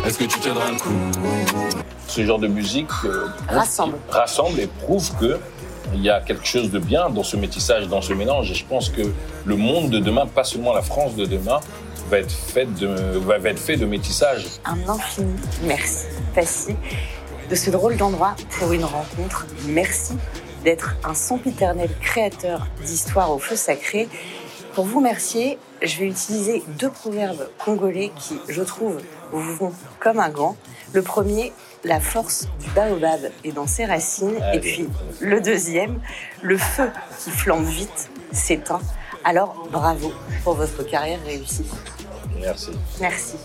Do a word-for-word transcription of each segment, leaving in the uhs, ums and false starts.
Est-ce que tu tiendras le coup? Ce genre de musique euh, rassemble. rassemble et prouve que il y a quelque chose de bien dans ce métissage, dans ce mélange. Et je pense que le monde de demain, pas seulement la France de demain, va être fait de, va être fait de métissage. Un infini merci, Passy, de ce drôle d'endroit pour une rencontre. Merci d'être un sempiternel créateur d'histoires au feu sacré. Pour vous remercier, je vais utiliser deux proverbes congolais qui, je trouve, vous vont comme un gant. Le premier, la force du baobab est dans ses racines. Allez. Et puis, le deuxième, le feu qui flambe vite s'éteint. Alors, bravo pour votre carrière réussie. Merci. Merci.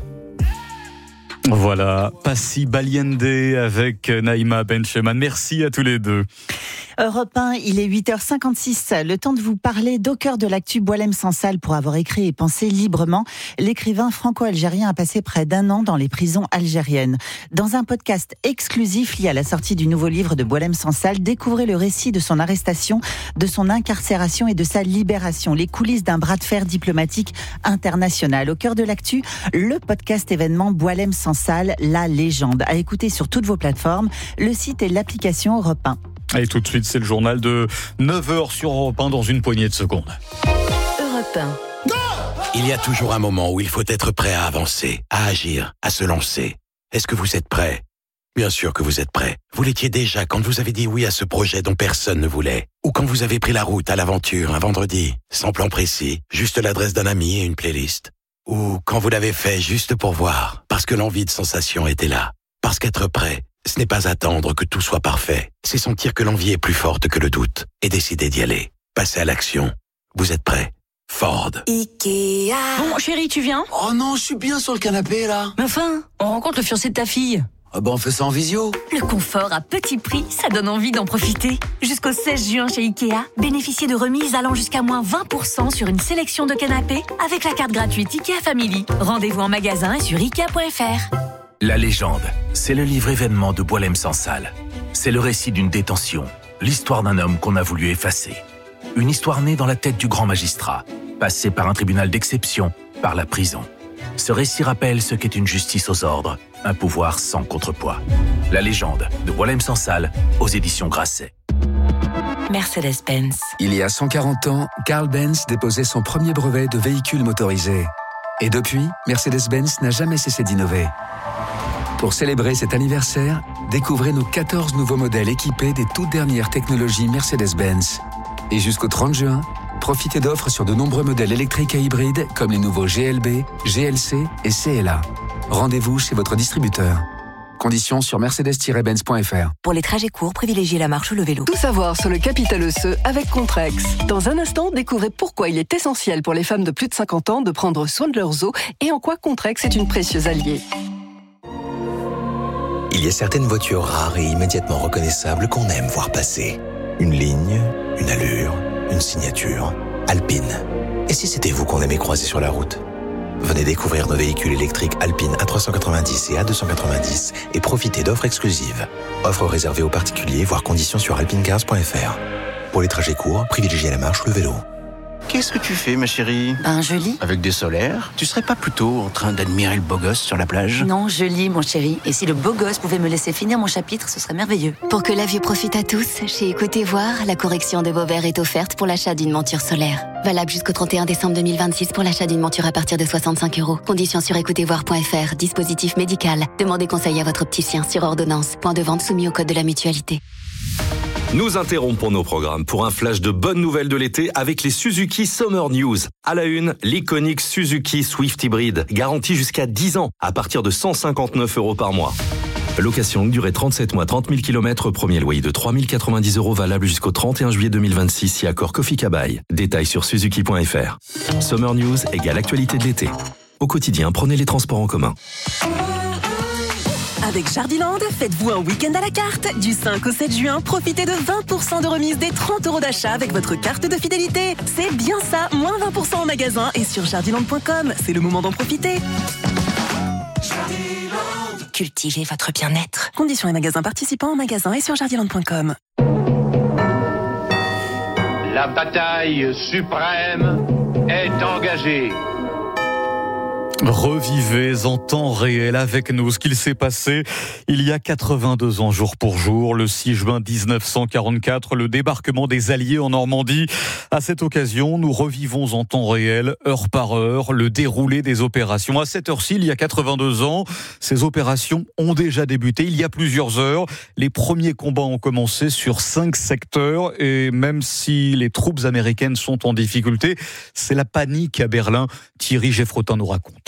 Voilà, Passy Baliende avec Naïma Bencheman. Merci à tous les deux. Europe un, il est huit heures cinquante-six. Le temps de vous parler d'au cœur de l'actu Boualem Sansal pour avoir écrit et pensé librement. L'écrivain franco-algérien a passé près d'un an dans les prisons algériennes. Dans un podcast exclusif lié à la sortie du nouveau livre de Boualem Sansal, découvrez le récit de son arrestation, de son incarcération et de sa libération. Les coulisses d'un bras de fer diplomatique international. Au cœur de l'actu, le podcast événement Boualem Sansal, la légende. À écouter sur toutes vos plateformes, le site et l'application Europe un. Et tout de suite, c'est le journal de neuf heures sur Europe un dans une poignée de secondes. Europe un. Il y a toujours un moment où il faut être prêt à avancer, à agir, à se lancer. Est-ce que vous êtes prêt? Bien sûr que vous êtes prêt. Vous l'étiez déjà quand vous avez dit oui à ce projet dont personne ne voulait. Ou quand vous avez pris la route à l'aventure un vendredi, sans plan précis, juste l'adresse d'un ami et une playlist. Ou quand vous l'avez fait juste pour voir, parce que l'envie de sensation était là. Parce qu'être prêt, ce n'est pas attendre que tout soit parfait. C'est sentir que l'envie est plus forte que le doute et décider d'y aller. Passer à l'action. Vous êtes prêts? Ford. Ikea. Bon, chérie, tu viens? Oh non, je suis bien sur le canapé, là. Mais enfin, on rencontre le fiancé de ta fille. Ah bah on fait ça en visio. Le confort à petit prix, ça donne envie d'en profiter. Jusqu'au seize juin chez Ikea, bénéficiez de remises allant jusqu'à moins vingt pour cent sur une sélection de canapés avec la carte gratuite Ikea Family. Rendez-vous en magasin et sur ikea point f r. La légende, c'est le livre événement de Boualem Sansal. C'est le récit d'une détention, l'histoire d'un homme qu'on a voulu effacer. Une histoire née dans la tête du grand magistrat, passé par un tribunal d'exception, par la prison. Ce récit rappelle ce qu'est une justice aux ordres, un pouvoir sans contrepoids. La légende de Boualem Sansal, aux éditions Grasset. Mercedes-Benz. Il y a cent quarante ans, Carl Benz déposait son premier brevet de véhicule motorisé. Et depuis, Mercedes-Benz n'a jamais cessé d'innover. Pour célébrer cet anniversaire, découvrez nos quatorze nouveaux modèles équipés des toutes dernières technologies Mercedes-Benz. Et jusqu'au trente juin, profitez d'offres sur de nombreux modèles électriques et hybrides comme les nouveaux G L B, G L C et C L A. Rendez-vous chez votre distributeur. Conditions sur mercedes tiret benz point f r. Pour les trajets courts, privilégiez la marche ou le vélo. Tout savoir sur le capital osseux avec Contrex. Dans un instant, découvrez pourquoi il est essentiel pour les femmes de plus de cinquante ans de prendre soin de leurs os et en quoi Contrex est une précieuse alliée. Il y a certaines voitures rares et immédiatement reconnaissables qu'on aime voir passer. Une ligne, une allure, une signature. Alpine. Et si c'était vous qu'on aimait croiser sur la route ? Venez découvrir nos véhicules électriques Alpine A trois cent quatre-vingt-dix et A deux cent quatre-vingt-dix et profitez d'offres exclusives. Offres réservées aux particuliers, voire conditions sur alpine cars point f r. Pour les trajets courts, privilégiez la marche ou le vélo. Qu'est-ce que tu fais, ma chérie? Ben, je lis. Avec des solaires? Tu serais pas plutôt en train d'admirer le beau gosse sur la plage? Non, je lis, mon chéri. Et si le beau gosse pouvait me laisser finir mon chapitre, ce serait merveilleux. Pour que la vue profite à tous, chez Écoutez Voir, la correction de vos verres est offerte pour l'achat d'une monture solaire. Valable jusqu'au trente et un décembre deux mille vingt-six pour l'achat d'une monture à partir de soixante-cinq euros. Conditions sur écoutez voir point f r. Dispositif médical. Demandez conseil à votre opticien sur ordonnance. Point de vente soumis au code de la mutualité. Nous interrompons nos programmes pour un flash de bonnes nouvelles de l'été avec les Suzuki Summer News. À la une, l'iconique Suzuki Swift Hybrid, garantie jusqu'à dix ans, à partir de cent cinquante-neuf euros par mois. Location longue durée trente-sept mois, trente mille kilomètres, premier loyer de trois mille quatre-vingt-dix euros valable jusqu'au trente et un juillet deux mille vingt-six si accord Kofi Kabai. Détails sur suzuki point f r. Summer News égale actualité de l'été. Au quotidien, prenez les transports en commun. Avec Jardiland, faites-vous un week-end à la carte. Du cinq au sept juin, profitez de vingt pour cent de remise des trente euros d'achat avec votre carte de fidélité. C'est bien ça, moins vingt pour cent en magasin et sur jardiland point com. C'est le moment d'en profiter. Jardiland. Cultivez votre bien-être. Conditions et magasins participants en magasin et sur jardiland point com. La bataille suprême est engagée. Revivez en temps réel avec nous ce qu'il s'est passé il y a quatre-vingt-deux ans jour pour jour, le six juin dix-neuf cent quarante-quatre, le débarquement des Alliés en Normandie. À cette occasion, nous revivons en temps réel, heure par heure, le déroulé des opérations. À cette heure-ci, il y a quatre-vingt-deux ans, ces opérations ont déjà débuté il y a plusieurs heures. Les premiers combats ont commencé sur cinq secteurs et même si les troupes américaines sont en difficulté, c'est la panique à Berlin. Thierry Geffrotin nous raconte.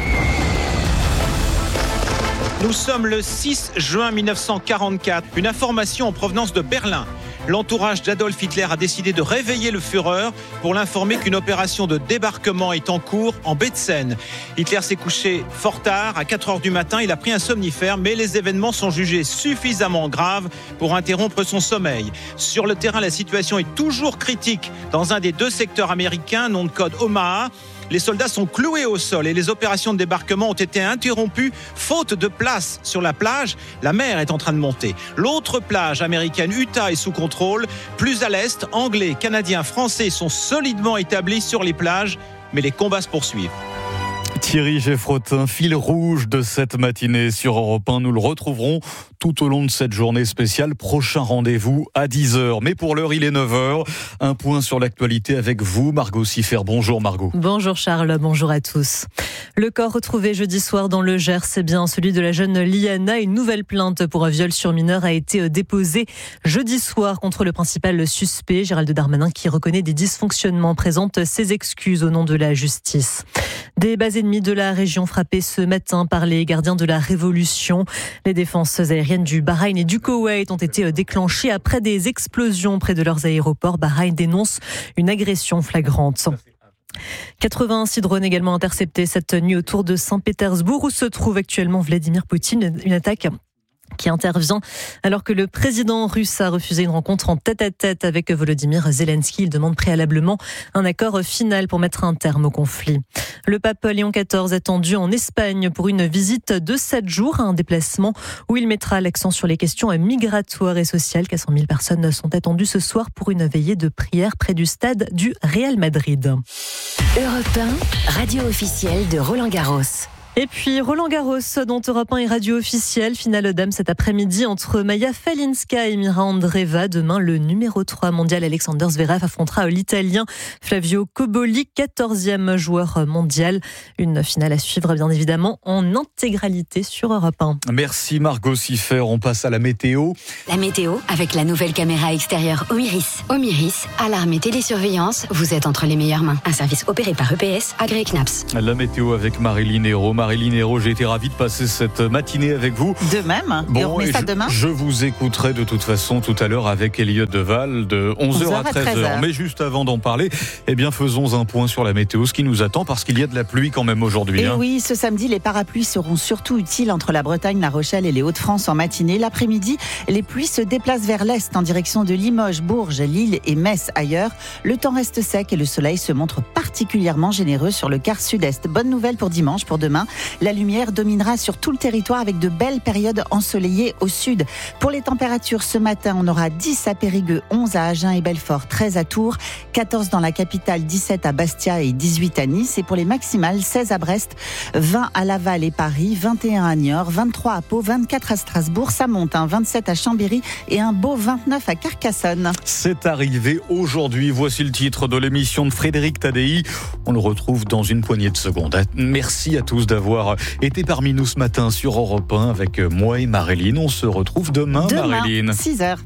Nous sommes le six juin mille neuf cent quarante-quatre. Une information en provenance de Berlin. L'entourage d'Adolf Hitler a décidé de réveiller le Führer pour l'informer qu'une opération de débarquement est en cours en baie de Seine. Hitler s'est couché fort tard, à quatre heures du matin. Il a pris un somnifère, mais les événements sont jugés suffisamment graves pour interrompre son sommeil. Sur le terrain, la situation est toujours critique. Dans un des deux secteurs américains, nom de code Omaha, les soldats sont cloués au sol et les opérations de débarquement ont été interrompues faute de place sur la plage. La mer est en train de monter. L'autre plage américaine, Utah, est sous contrôle. Plus à l'est, Anglais, Canadiens, Français sont solidement établis sur les plages, mais les combats se poursuivent. Thierry Geffrotin, fil rouge de cette matinée sur Europe un. Nous le retrouverons tout au long de cette journée spéciale. Prochain rendez-vous à dix heures. Mais pour l'heure, il est neuf heures. Un point sur l'actualité avec vous, Margot Siffert. Bonjour Margot. Bonjour Charles, bonjour à tous. Le corps retrouvé jeudi soir dans le Gers, c'est bien celui de la jeune Liana. Une nouvelle plainte pour un viol sur mineur a été déposée jeudi soir contre le principal suspect, Gérald Darmanin, qui reconnaît des dysfonctionnements, présente ses excuses au nom de la justice. Des bases ennemies de la région frappées ce matin par les gardiens de la Révolution. Les défenses aériennes du Bahreïn et du Koweït ont été déclenchées après des explosions près de leurs aéroports. Bahreïn dénonce une agression flagrante. quatre-vingt-six drones également interceptés cette nuit autour de Saint-Pétersbourg où se trouve actuellement Vladimir Poutine. Une attaque qui intervient alors que le président russe a refusé une rencontre en tête-à-tête avec Volodymyr Zelensky. Il demande préalablement un accord final pour mettre un terme au conflit. Le pape Léon quatorze est attendu en Espagne pour une visite de sept jours, un déplacement où il mettra l'accent sur les questions migratoires et sociales. quatre cent mille personnes sont attendues ce soir pour une veillée de prière près du stade du Real Madrid. Europe un, radio officielle de Roland Garros. Et puis Roland Garros, dont Europe un est radio officielle. Finale dames cet après-midi entre Maja Falinska et Mira Andreeva. Demain, le numéro trois mondial Alexander Zverev affrontera l'Italien Flavio Cobolli, quatorzième joueur mondial. Une finale à suivre bien évidemment en intégralité sur Europe un. Merci Margot Siffert. On passe à la météo. La météo avec la nouvelle caméra extérieure Omiris. Omiris, alarme et télésurveillance, vous êtes entre les meilleures mains. Un service opéré par E P S, agréé C N A P S. La météo avec Marilyn Hérault. Marilyn Hérault, j'ai été ravi de passer cette matinée avec vous. De même. Bon, et on remet ça je, demain. Je vous écouterai de toute façon tout à l'heure avec Elliot Deval de onze heures à treize heures. Mais juste avant d'en parler, eh bien faisons un point sur la météo, ce qui nous attend parce qu'il y a de la pluie quand même aujourd'hui. Et hein. oui, ce samedi, les parapluies seront surtout utiles entre la Bretagne, La Rochelle et les Hauts-de-France en matinée. L'après-midi, les pluies se déplacent vers l'est en direction de Limoges, Bourges, Lille et Metz ailleurs. Le temps reste sec et le soleil se montre particulièrement généreux sur le quart sud-est. Bonne nouvelle pour dimanche, pour demain. La lumière dominera sur tout le territoire avec de belles périodes ensoleillées au sud. Pour les températures, ce matin, on aura dix à Périgueux, onze à Agen et Belfort, treize à Tours, quatorze dans la capitale, dix-sept à Bastia et dix-huit à Nice. Et pour les maximales, seize à Brest, vingt à Laval et Paris, vingt et un à Niort, vingt-trois à Pau, vingt-quatre à Strasbourg. Ça monte, hein, vingt-sept à Chambéry et un beau vingt-neuf à Carcassonne. C'est arrivé aujourd'hui. Voici le titre de l'émission de Frédéric Tadei. On le retrouve dans une poignée de secondes. Merci à tous d'avoir été parmi nous ce matin sur Europe un avec moi et Marilyn. On se retrouve demain, demain Marilyn. six heures.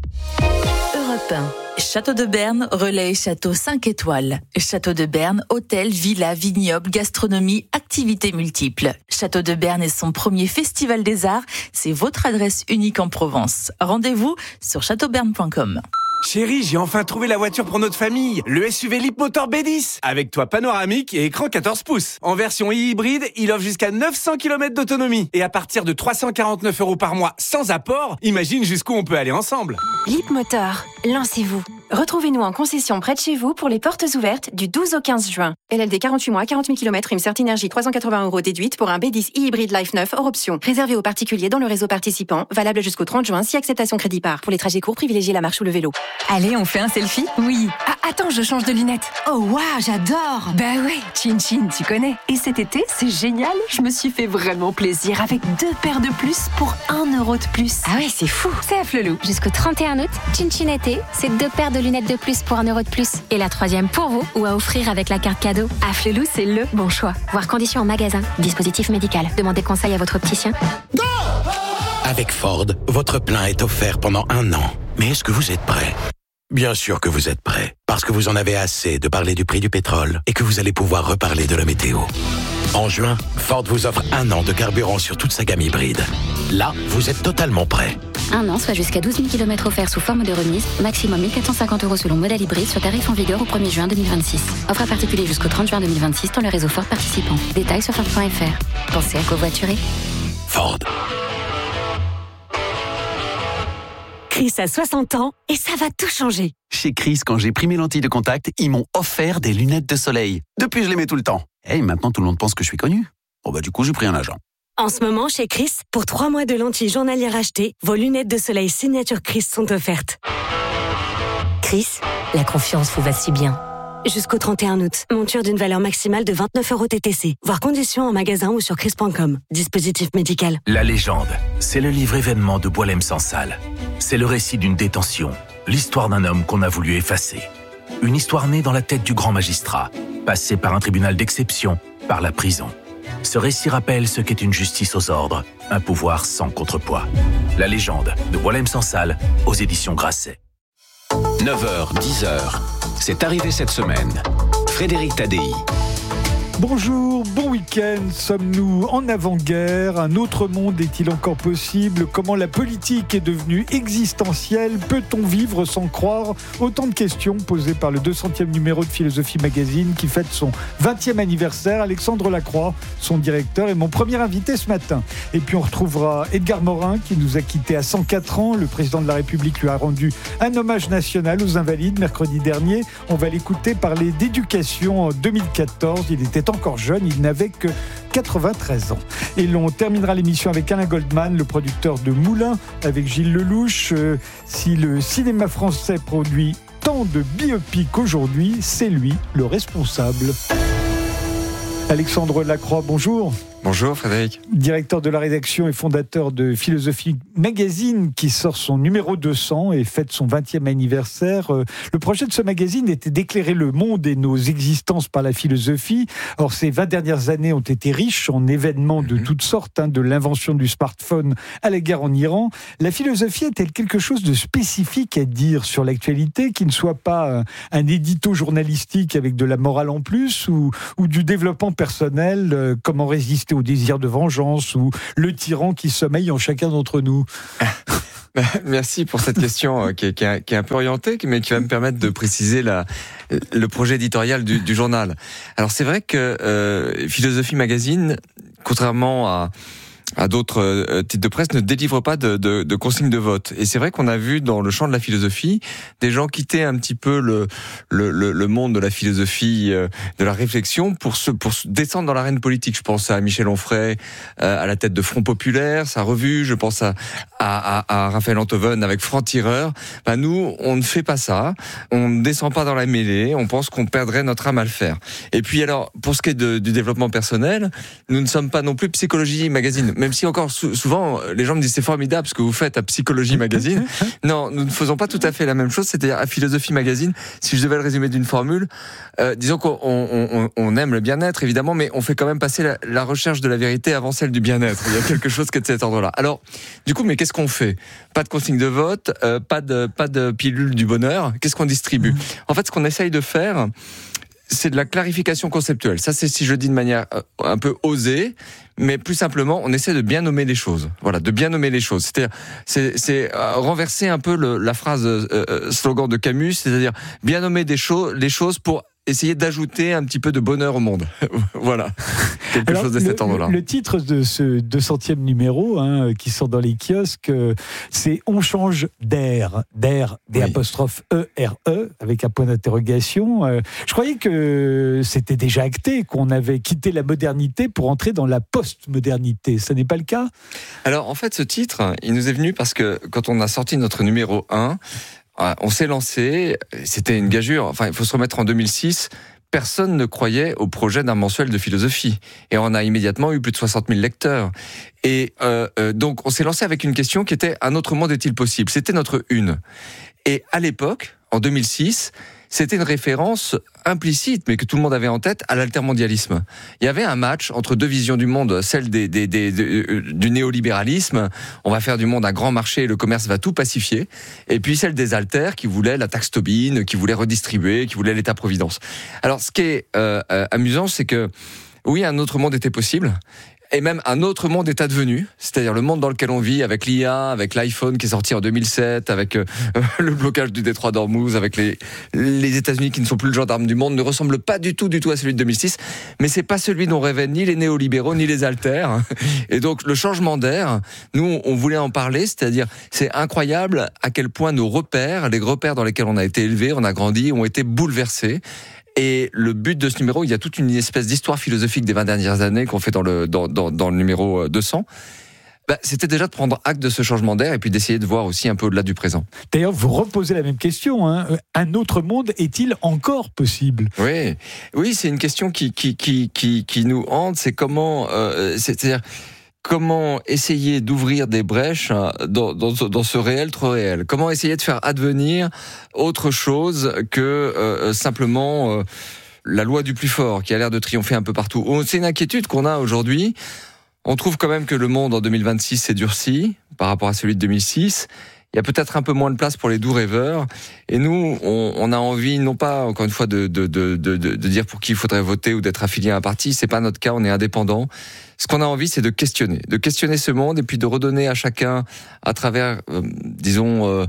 Europe un. Château de Berne, relais château cinq étoiles. Château de Berne, hôtel, villa, vignoble, gastronomie, activités multiples. Château de Berne est son premier festival des arts. C'est votre adresse unique en Provence. Rendez-vous sur château berne point com. Chérie, j'ai enfin trouvé la voiture pour notre famille. Le S U V Leapmotor B dix. Avec toit panoramique et écran quatorze pouces. En version hybride, il offre jusqu'à neuf cents kilomètres d'autonomie. Et à partir de trois cent quarante-neuf euros par mois sans apport, imagine jusqu'où on peut aller ensemble. Leapmotor, lancez-vous. Retrouvez-nous en concession près de chez vous pour les portes ouvertes du douze au quinze juin. L L D quarante-huit mois, quarante mille kilomètres, une Certinergie trois cent quatre-vingts euros déduite pour un B dix e-hybride Life neuf hors option. Réservé aux particuliers dans le réseau participant, valable jusqu'au trente juin si acceptation crédit par. Pour les trajets courts, privilégiez la marche ou le vélo. Allez, on fait un selfie? Oui. Ah, attends, je change de lunettes. Oh, waouh, j'adore. Bah ouais, Chin Chin, tu connais. Et cet été, c'est génial. Je me suis fait vraiment plaisir avec deux paires de plus pour un euro de plus. Ah ouais, c'est fou. C'est à Flelou. Jusqu'au trente et un août, Chin Chin été, c'est deux paires de lunettes de plus pour un euro de plus. Et la troisième pour vous ou à offrir avec la carte cadeau. À Flelou, c'est le bon choix. Voir conditions en magasin. Dispositif médical. Demandez conseil à votre opticien. Go! Avec Ford, votre plein est offert pendant un an. Mais est-ce que vous êtes prêt? Bien sûr que vous êtes prêt, parce que vous en avez assez de parler du prix du pétrole et que vous allez pouvoir reparler de la météo. En juin, Ford vous offre un an de carburant sur toute sa gamme hybride. Là, vous êtes totalement prêt. Un an, soit jusqu'à douze mille kilomètres offerts sous forme de remise, maximum mille quatre cent cinquante euros selon modèle hybride sur tarif en vigueur au premier juin deux mille vingt-six. Offre à particulier jusqu'au trente juin deux mille vingt-six dans le réseau Ford participant. Détails sur Ford point F R. Pensez à covoiturer. Ford. Chris a soixante ans et ça va tout changer. Chez Chris, quand j'ai pris mes lentilles de contact, ils m'ont offert des lunettes de soleil. Depuis, je les mets tout le temps. Et maintenant, tout le monde pense que je suis connu. Bon bah du coup, j'ai pris un agent. En ce moment, chez Chris, pour trois mois de lentilles journalières achetées, vos lunettes de soleil signature Chris sont offertes. Chris, la confiance vous va si bien. Jusqu'au trente et un août, monture d'une valeur maximale de vingt-neuf euros T T C. Voir conditions en magasin ou sur chris point com. Dispositif médical. La légende, c'est le livre événement de Boualem Sansal. C'est le récit d'une détention, l'histoire d'un homme qu'on a voulu effacer. Une histoire née dans la tête du grand magistrat, passé par un tribunal d'exception, par la prison. Ce récit rappelle ce qu'est une justice aux ordres, un pouvoir sans contrepoids. La légende de Boualem Sansal aux éditions Grasset. neuf heures, dix heures. C'est arrivé cette semaine. Frédéric Tadei. Bonjour, bon week-end. Sommes-nous en avant-guerre? Un autre monde est-il encore possible? Comment la politique est devenue existentielle? Peut-on vivre sans croire? Autant de questions posées par le deux centième numéro de Philosophie Magazine qui fête son vingtième anniversaire. Alexandre Lacroix, son directeur, est mon premier invité ce matin. Et puis on retrouvera Edgar Morin qui nous a quittés à cent quatre ans. Le président de la République lui a rendu un hommage national aux Invalides mercredi dernier. On va l'écouter parler d'éducation en deux mille quatorze. Il était encore jeune, il n'avait que quatre-vingt-treize ans. Et l'on terminera l'émission avec Alain Goldman, le producteur de Moulin, avec Gilles Lelouch. Euh, si le cinéma français produit tant de biopics aujourd'hui, c'est lui le responsable. Alexandre Lacroix, bonjour. Bonjour Frédéric. Directeur de la rédaction et fondateur de Philosophie Magazine qui sort son numéro deux cents et fête son vingtième anniversaire. Le projet de ce magazine était d'éclairer le monde et nos existences par la philosophie. Or, ces vingt dernières années ont été riches en événements de toutes sortes, hein, de l'invention du smartphone à la guerre en Iran. La philosophie est-elle quelque chose de spécifique à dire sur l'actualité, qui ne soit pas un édito journalistique avec de la morale en plus ou, ou du développement personnel, euh, comment résister au désir de vengeance ou le tyran qui sommeille en chacun d'entre nous? Merci pour cette question qui est, qui est, qui est un peu orientée, mais qui va me permettre de préciser la, le projet éditorial du, du journal. Alors c'est vrai que euh, Philosophie Magazine, contrairement à à d'autres euh, titres de presse, ne délivre pas de, de, de consignes de vote. Et c'est vrai qu'on a vu dans le champ de la philosophie des gens quitter un petit peu le le, le, le monde de la philosophie, euh, de la réflexion, pour se pour se descendre dans l'arène politique. Je pense à Michel Onfray euh, à la tête de Front Populaire, sa revue. Je pense à à, à, à Raphaël Enthoven avec Franc-Tireur. Ben nous, on ne fait pas ça. On ne descend pas dans la mêlée. On pense qu'on perdrait notre âme à le faire. Et puis alors, pour ce qui est de, du développement personnel, nous ne sommes pas non plus Psychologie Magazine. Même si encore souvent les gens me disent c'est formidable ce que vous faites à Psychologie Magazine. Non, nous ne faisons pas tout à fait la même chose. C'est-à-dire à Philosophie Magazine, si je devais le résumer d'une formule, euh, disons qu'on on, on aime le bien-être évidemment, mais on fait quand même passer la, la recherche de la vérité avant celle du bien-être. Il y a quelque chose qui est de cet ordre-là. Alors, du coup, mais qu'est-ce qu'on fait? Pas de consigne de vote, euh, pas de pas de pilule du bonheur. Qu'est-ce qu'on distribue? En fait, ce qu'on essaye de faire, c'est de la clarification conceptuelle. Ça, c'est si je dis de manière un peu osée, mais plus simplement, on essaie de bien nommer les choses. Voilà, de bien nommer les choses. C'est-à-dire, c'est, c'est renverser un peu le, la phrase euh, slogan de Camus, c'est-à-dire bien nommer des choses, les choses pour essayer d'ajouter un petit peu de bonheur au monde. Voilà, quelque Alors, chose de le, cet ordre-là. Le, le titre de ce deux centième numéro, hein, qui sort dans les kiosques, c'est « On change d'air », d'air, des oui. apostrophes E R E, avec un point d'interrogation. Euh, je croyais que c'était déjà acté, qu'on avait quitté la modernité pour entrer dans la post-modernité. Ce n'est pas le cas ? Alors, en fait, ce titre, il nous est venu parce que quand on a sorti notre numéro un, on s'est lancé, c'était une gageure, enfin il faut se remettre en deux mille six, personne ne croyait au projet d'un mensuel de philosophie. Et on a immédiatement eu plus de soixante mille lecteurs. Et euh, euh, donc on s'est lancé avec une question qui était « Un autre monde est-il possible ?» C'était notre une. Et à l'époque, en deux mille six, c'était une référence implicite, mais que tout le monde avait en tête, à l'altermondialisme. Il y avait un match entre deux visions du monde, celle des, des, des, des, du néolibéralisme, on va faire du monde un grand marché et le commerce va tout pacifier, et puis celle des alters qui voulaient la taxe Tobin, qui voulaient redistribuer, qui voulaient l'État-providence. Alors ce qui est euh, euh, amusant, c'est que oui, un autre monde était possible, et même un autre monde est advenu, c'est-à-dire le monde dans lequel on vit, avec l'I A, avec l'iPhone qui est sorti en deux mille sept, avec euh, le blocage du détroit d'Ormuz, avec les, les États-Unis qui ne sont plus le gendarme du monde, ne ressemble pas du tout, du tout à celui de deux mille six, mais c'est pas celui dont rêvaient ni les néolibéraux, ni les alters. Et donc, le changement d'air, nous, on voulait en parler, c'est-à-dire, c'est incroyable à quel point nos repères, les repères dans lesquels on a été élevés, on a grandi, ont été bouleversés. Et le but de ce numéro, il y a toute une espèce d'histoire philosophique des vingt dernières années qu'on fait dans le, dans, dans, dans le numéro deux cents. Bah, c'était déjà de prendre acte de ce changement d'air et puis d'essayer de voir aussi un peu au-delà du présent. D'ailleurs, vous reposez la même question. Hein. Un autre monde est-il encore possible ? Oui, oui, c'est une question qui, qui, qui, qui, qui nous hante. C'est comment... Euh, c'est-à-dire... Comment essayer d'ouvrir des brèches dans, dans, dans ce réel trop réel ? Comment essayer de faire advenir autre chose que euh, simplement euh, la loi du plus fort qui a l'air de triompher un peu partout ? C'est une inquiétude qu'on a aujourd'hui. On trouve quand même que le monde en deux mille vingt-six s'est durci par rapport à celui de deux mille six. Il y a peut-être un peu moins de place pour les doux rêveurs. Et nous, on, on a envie, non pas, encore une fois, de, de, de, de, de dire pour qui il faudrait voter ou d'être affilié à un parti. C'est pas notre cas, on est indépendant. Ce qu'on a envie, c'est de questionner. De questionner ce monde et puis de redonner à chacun, à travers, euh, disons, euh,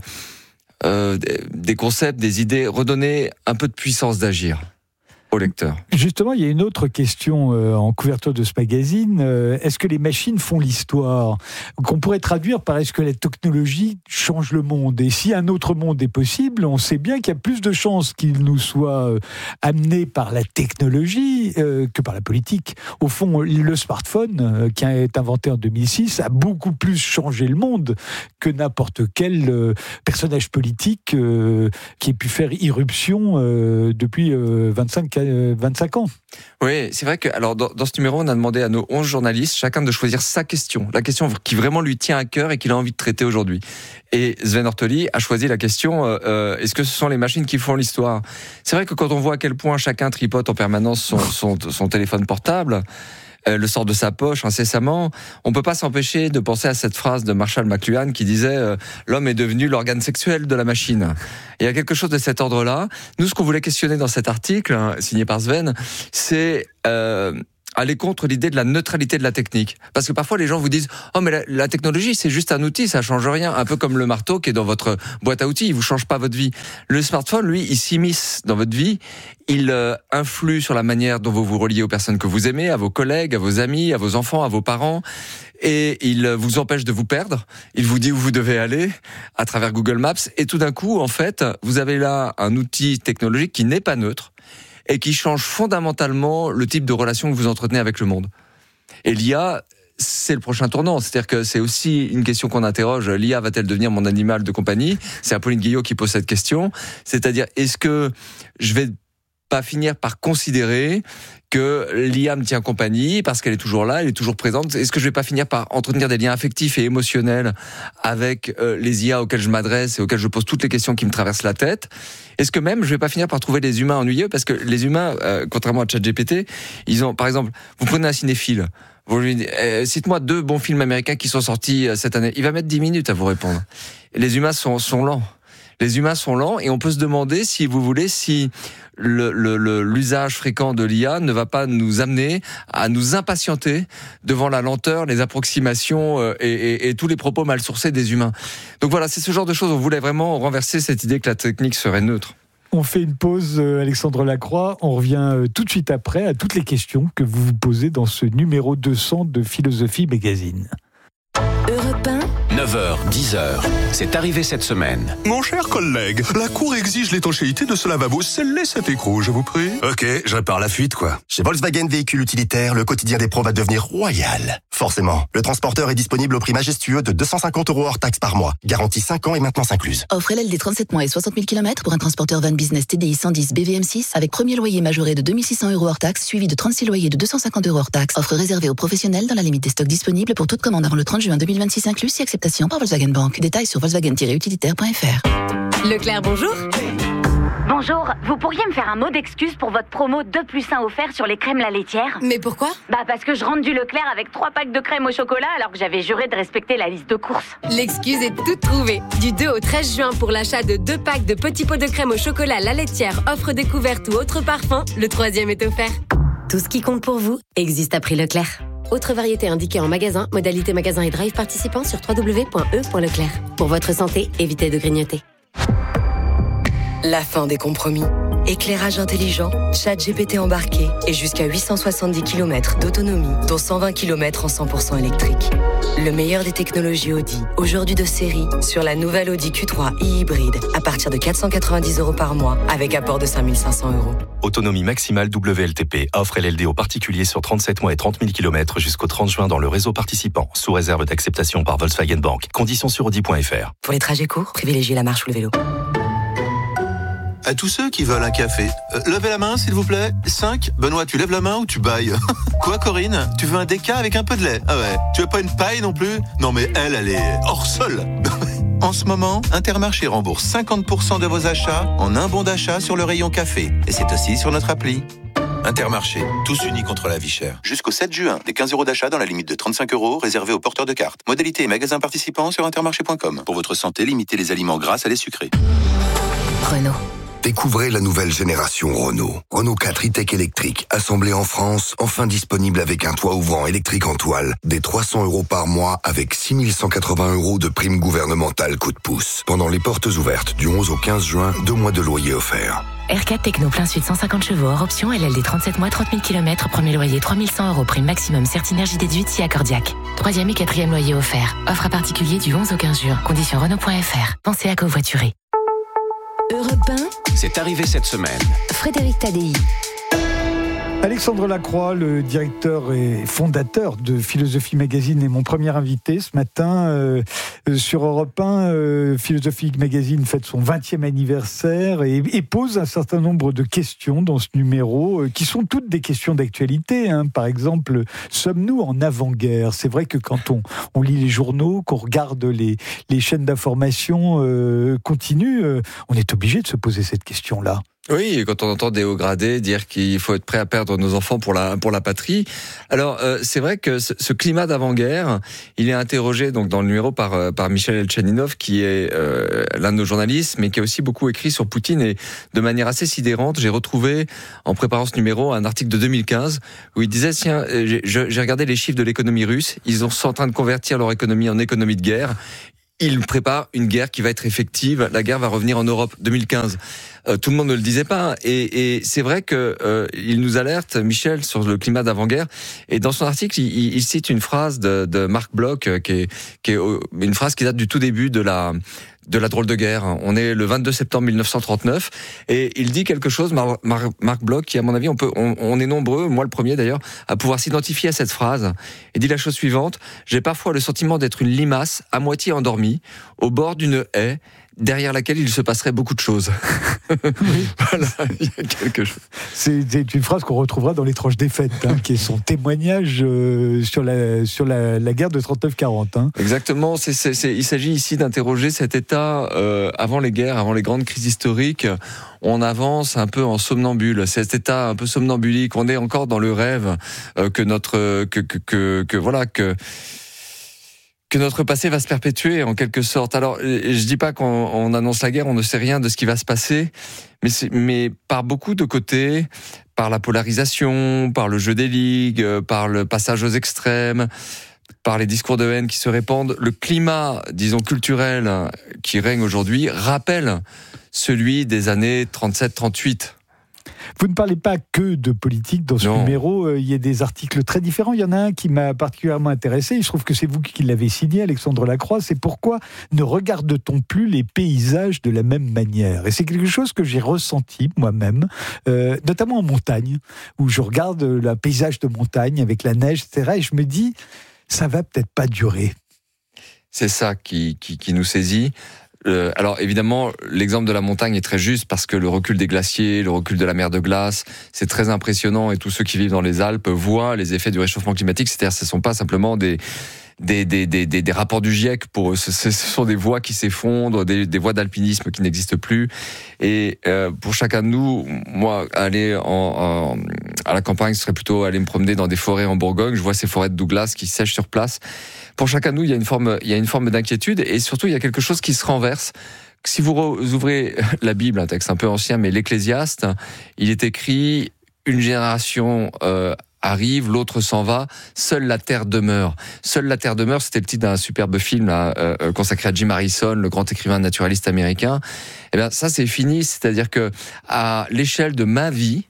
euh, des concepts, des idées, redonner un peu de puissance d'agir au lecteur. Justement, il y a une autre question euh, en couverture de ce magazine. Euh, est-ce que les machines font l'histoire ? Qu'on pourrait traduire par est-ce que la technologie change le monde ? Et si un autre monde est possible, on sait bien qu'il y a plus de chances qu'il nous soit euh, amené par la technologie euh, que par la politique. Au fond, le smartphone, euh, qui a été inventé en deux mille six, a beaucoup plus changé le monde que n'importe quel euh, personnage politique euh, qui ait pu faire irruption euh, depuis euh, vingt-cinq ans. Oui, c'est vrai que alors dans, dans ce numéro, on a demandé à nos onze journalistes, chacun de choisir sa question, la question qui vraiment lui tient à cœur et qu'il a envie de traiter aujourd'hui. Et Sven Ortoli a choisi la question euh, est-ce que ce sont les machines qui font l'histoire ? C'est vrai que quand on voit à quel point chacun tripote en permanence son, son, son téléphone portable, le sort de sa poche incessamment, on peut pas s'empêcher de penser à cette phrase de Marshall McLuhan qui disait euh, « L'homme est devenu l'organe sexuel de la machine ». Il y a quelque chose de cet ordre-là. Nous, ce qu'on voulait questionner dans cet article, hein, signé par Sven, c'est... Euh, aller contre l'idée de la neutralité de la technique. Parce que parfois, les gens vous disent « Oh, mais la, la technologie, c'est juste un outil, ça change rien. » Un peu comme le marteau qui est dans votre boîte à outils, il vous change pas votre vie. Le smartphone, lui, il s'immisce dans votre vie. Il euh, influe sur la manière dont vous vous reliez aux personnes que vous aimez, à vos collègues, à vos amis, à vos enfants, à vos parents. Et il vous empêche de vous perdre. Il vous dit où vous devez aller à travers Google Maps. Et tout d'un coup, en fait, vous avez là un outil technologique qui n'est pas neutre et qui change fondamentalement le type de relation que vous entretenez avec le monde. Et l'I A, c'est le prochain tournant. C'est-à-dire que c'est aussi une question qu'on interroge. L'I A va-t-elle devenir mon animal de compagnie ? C'est Apolline Guillot qui pose cette question. C'est-à-dire, est-ce que je vais pas finir par considérer que l'I A me tient compagnie parce qu'elle est toujours là, elle est toujours présente. Est-ce que je vais pas finir par entretenir des liens affectifs et émotionnels avec euh, les I A auxquels je m'adresse et auxquels je pose toutes les questions qui me traversent la tête ? Est-ce que même je vais pas finir par trouver des humains ennuyeux parce que les humains, euh, contrairement à ChatGPT, ils ont, par exemple, vous prenez un cinéphile, vous lui dites, euh, cite-moi deux bons films américains qui sont sortis euh, cette année. Il va mettre dix minutes à vous répondre. Et les humains sont, sont lents. Les humains sont lents et on peut se demander, si vous voulez, si le, le, le, l'usage fréquent de l'I A ne va pas nous amener à nous impatienter devant la lenteur, les approximations euh, et, et, et tous les propos mal sourcés des humains. Donc voilà, c'est ce genre de choses. On voulait vraiment renverser cette idée que la technique serait neutre. On fait une pause, Alexandre Lacroix. On revient tout de suite après à toutes les questions que vous vous posez dans ce numéro deux cents de Philosophie Magazine. Europe un, neuf heures, dix heures. C'est arrivé cette semaine. Mon cher collègue, la Cour exige l'étanchéité de ce lavabo. Scellez cet écrou, je vous prie. Ok, je répare la fuite, quoi. Chez Volkswagen Véhicules Utilitaires, le quotidien des pros va devenir royal. Forcément, le transporteur est disponible au prix majestueux de deux cent cinquante euros hors taxe par mois. Garantie cinq ans et maintenance incluse. Offre L L D trente-sept mois et soixante mille kilomètres pour un transporteur van business T D I cent dix B V M six avec premier loyer majoré de deux mille six cents euros hors taxe, suivi de trente-six loyers de deux cent cinquante euros hors taxe. Offre réservée aux professionnels dans la limite des stocks disponibles pour toute commande avant le trente juin deux mille vingt-six inclus, si acceptation par Volkswagen Bank. Détails sur volkswagen tiret utilitaire point f r. Leclerc, bonjour. Bonjour, vous pourriez me faire un mot d'excuse pour votre promo deux plus un offert sur les crèmes la laitière? Mais pourquoi? Bah parce que je rentre du Leclerc avec trois packs de crème au chocolat alors que j'avais juré de respecter la liste de courses. L'excuse est toute trouvée. Du deux au treize juin pour l'achat de deux packs de petits pots de crème au chocolat la laitière, offre découverte ou autre parfum, le troisième est offert. Tout ce qui compte pour vous existe à prix Leclerc. Autre variété indiquée en magasin, modalité magasin et drive participant sur w w w point e point leclerc. Pour votre santé, évitez de grignoter. La fin des compromis. Éclairage intelligent, chat G P T embarqué et jusqu'à huit cent soixante-dix kilomètres d'autonomie, dont cent vingt kilomètres en cent pour cent électrique. Le meilleur des technologies Audi, aujourd'hui de série, sur la nouvelle Audi Q trois e-hybride, à partir de quatre cent quatre-vingt-dix euros par mois, avec apport de cinq mille cinq cents euros. Autonomie maximale W L T P. Offre L L D aux particuliers sur trente-sept mois et trente mille kilomètres jusqu'au trente juin dans le réseau participant, sous réserve d'acceptation par Volkswagen Bank. Conditions sur audi point f r. Pour les trajets courts, privilégiez la marche ou le vélo. À tous ceux qui veulent un café, euh, levez la main s'il vous plaît. cinq. Benoît, tu lèves la main ou tu bailles? Quoi Corinne? Tu veux un déca avec un peu de lait? Ah ouais. Tu veux pas une paille non plus? Non mais elle, elle est hors sol. En ce moment, Intermarché rembourse cinquante pour cent de vos achats en un bon d'achat sur le rayon café. Et c'est aussi sur notre appli. Intermarché, tous unis contre la vie chère. Jusqu'au sept juin, des quinze euros d'achat dans la limite de trente-cinq euros réservés aux porteurs de cartes. Modalité et magasins participants sur intermarché point com. Pour votre santé, limitez les aliments gras à les sucrés. Renault. Découvrez la nouvelle génération Renault. Renault quatre e-tech électrique, assemblé en France, enfin disponible avec un toit ouvrant électrique en toile, des trois cents euros par mois avec six mille cent quatre-vingts euros de prime gouvernementale coup de pouce. Pendant les portes ouvertes du onze au quinze juin, deux mois de loyer offerts. R quatre Techno plein sud cent cinquante chevaux hors option, L L D trente-sept mois, trente mille kilomètres, premier loyer trois mille cent euros, prime maximum Certinergie déduite si accordiaque. Troisième et quatrième loyer offert. Offre à particulier du onze au quinze juin. Conditions Renault point f r. Pensez à covoiturer. Europe un, c'est arrivé cette semaine. Frédéric Tadei. Alexandre Lacroix, le directeur et fondateur de Philosophie Magazine, est mon premier invité ce matin euh, sur Europe un. Euh, Philosophie Magazine fête son vingtième anniversaire et, et pose un certain nombre de questions dans ce numéro euh, qui sont toutes des questions d'actualité. Hein. Par exemple, sommes-nous en avant-guerre? C'est vrai que quand on, on lit les journaux, qu'on regarde les, les chaînes d'information euh, continues, euh, on est obligé de se poser cette question-là. Oui, quand on entend des hauts gradés dire qu'il faut être prêt à perdre nos enfants pour la pour la patrie. Alors euh, c'est vrai que ce, ce climat d'avant-guerre, il est interrogé donc dans le numéro par euh, par Michel Elchaninov, qui est euh, l'un de nos journalistes, mais qui a aussi beaucoup écrit sur Poutine, et de manière assez sidérante, j'ai retrouvé en préparant ce numéro un article de deux mille quinze où il disait tiens, j'ai, j'ai regardé les chiffres de l'économie russe, ils sont en train de convertir leur économie en économie de guerre. Il prépare une guerre qui va être effective. La guerre va revenir en Europe. deux mille quinze. Euh, tout le monde ne le disait pas. Et, et c'est vrai que euh, il nous alerte, Michel, sur le climat d'avant-guerre. Et dans son article, il, il cite une phrase de, de Marc Bloch, qui est, qui est une phrase qui date du tout début de la de la drôle de guerre. On est le vingt-deux septembre mille neuf cent trente-neuf et il dit quelque chose, Mar- Mar- Marc Bloch, qui à mon avis, on peut, on, on est nombreux, moi le premier d'ailleurs, à pouvoir s'identifier à cette phrase. Il dit la chose suivante: j'ai parfois le sentiment d'être une limace à moitié endormie au bord d'une haie, derrière laquelle il se passerait beaucoup de choses. Oui. Voilà, il y a quelque chose. C'est, c'est une phrase qu'on retrouvera dans l'étrange défaite, hein, qui est son témoignage euh, sur la sur la, la guerre de trente-neuf quarante. Hein. Exactement. C'est, c'est, c'est, il s'agit ici d'interroger cet état euh, avant les guerres, avant les grandes crises historiques. On avance un peu en somnambule. Cet état un peu somnambulique. On est encore dans le rêve euh, que notre que que que, que voilà que. que notre passé va se perpétuer en quelque sorte. Alors, je dis pas qu'on on annonce la guerre, on ne sait rien de ce qui va se passer, mais, c'est, mais par beaucoup de côtés, par la polarisation, par le jeu des ligues, par le passage aux extrêmes, par les discours de haine qui se répandent, le climat, disons, culturel qui règne aujourd'hui rappelle celui des années trente-sept trente-huit. Vous ne parlez pas que de politique dans ce non. numéro, il y a des articles très différents. Il y en a un qui m'a particulièrement intéressé, je trouve que c'est vous qui l'avez signé, Alexandre Lacroix, c'est pourquoi ne regarde-t-on plus les paysages de la même manière ? Et c'est quelque chose que j'ai ressenti moi-même, euh, notamment en montagne, où je regarde le paysage de montagne avec la neige, et cetera, et je me dis, ça va peut-être pas durer. C'est ça qui, qui, qui nous saisit. Euh, alors évidemment, l'exemple de la montagne est très juste parce que le recul des glaciers, le recul de la mer de glace, c'est très impressionnant et tous ceux qui vivent dans les Alpes voient les effets du réchauffement climatique. C'est-à-dire, ce ne sont pas simplement des Des, des, des, des, des rapports du GIEC pour eux. Ce, ce sont des voies qui s'effondrent, des, des voies d'alpinisme qui n'existent plus. Et euh, pour chacun de nous, moi, aller en, en, à la campagne, ce serait plutôt aller me promener dans des forêts en Bourgogne. Je vois ces forêts de Douglas qui sèchent sur place. Pour chacun de nous, il y a une forme, il y a une forme d'inquiétude et surtout, il y a quelque chose qui se renverse. Si vous ouvrez la Bible, un texte un peu ancien, mais l'Ecclésiaste, il est écrit une génération euh, arrive, l'autre s'en va, seule la terre demeure. Seule la terre demeure, c'était le titre d'un superbe film là, euh, consacré à Jim Harrison, le grand écrivain naturaliste américain. Eh bien, ça c'est fini, c'est-à-dire que à l'échelle de ma vie,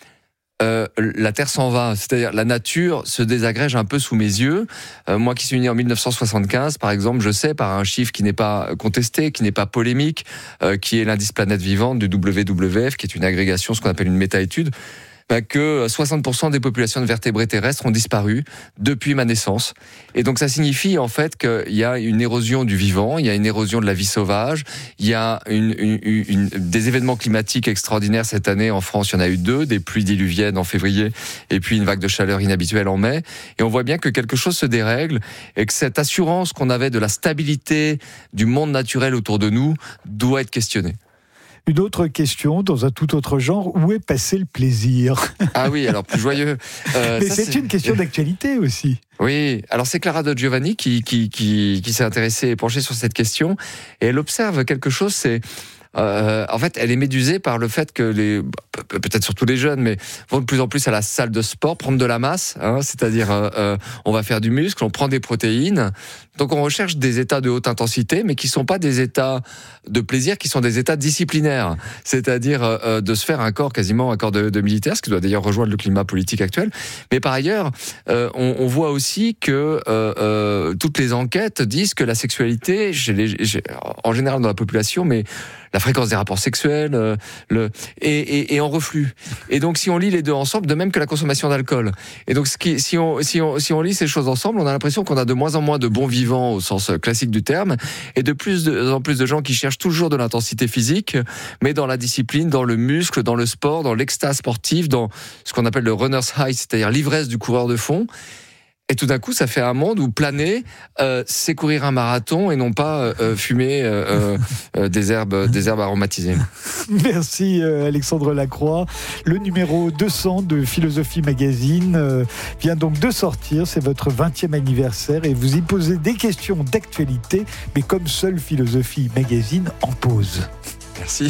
Euh, la Terre s'en va, c'est-à-dire la nature se désagrège un peu sous mes yeux. Euh, moi qui suis né en dix-neuf cent soixante-quinze, par exemple, je sais par un chiffre qui n'est pas contesté, qui n'est pas polémique, euh, qui est l'indice planète vivante du W W F, qui est une agrégation, ce qu'on appelle une méta-étude, bah, que soixante pour cent des populations de vertébrés terrestres ont disparu depuis ma naissance. Et donc ça signifie en fait qu'il y a une érosion du vivant, il y a une érosion de la vie sauvage, il y a une, une, une, des événements climatiques extraordinaires cette année. En France, il y en a eu deux, des pluies diluviennes en février et puis une vague de chaleur inhabituelle en mai. Et on voit bien que quelque chose se dérègle et que cette assurance qu'on avait de la stabilité du monde naturel autour de nous doit être questionnée. Une autre question, dans un tout autre genre, où est passé le plaisir ? Ah oui, alors plus joyeux. Euh, Mais ça, c'est, c'est une question d'actualité aussi. Oui, alors c'est Clara de Giovanni qui, qui, qui, qui s'est intéressée et penchée sur cette question, et elle observe quelque chose, c'est... Euh, en fait, elle est médusée par le fait que les, peut-être surtout les jeunes, mais vont de plus en plus à la salle de sport, prendre de la masse, hein, c'est-à-dire euh, euh, on va faire du muscle, on prend des protéines, donc on recherche des états de haute intensité, mais qui sont pas des états de plaisir, qui sont des états disciplinaires, c'est-à-dire euh, de se faire un corps quasiment un corps de, de militaire, ce qui doit d'ailleurs rejoindre le climat politique actuel. Mais par ailleurs, euh, on, on voit aussi que euh, euh, toutes les enquêtes disent que la sexualité, chez les, chez, en général dans la population, mais la fréquence des rapports sexuels, euh, le, et, et, et en reflux. Et donc, si on lit les deux ensemble, de même que la consommation d'alcool. Et donc, ce qui, si, on, si, on, si on lit ces choses ensemble, on a l'impression qu'on a de moins en moins de bons vivants au sens classique du terme, et de plus de, en plus de gens qui cherchent toujours de l'intensité physique, mais dans la discipline, dans le muscle, dans le sport, dans l'extase sportive, dans ce qu'on appelle le runner's high, c'est-à-dire l'ivresse du coureur de fond. Et tout d'un coup, ça fait un monde où planer, euh, c'est courir un marathon et non pas euh, fumer euh, euh, des herbes, des herbes aromatisées. Merci euh, Alexandre Lacroix. Le numéro deux cents de Philosophie Magazine euh, vient donc de sortir. C'est votre vingtième anniversaire et vous y posez des questions d'actualité, mais comme seule Philosophie Magazine en pose. Merci.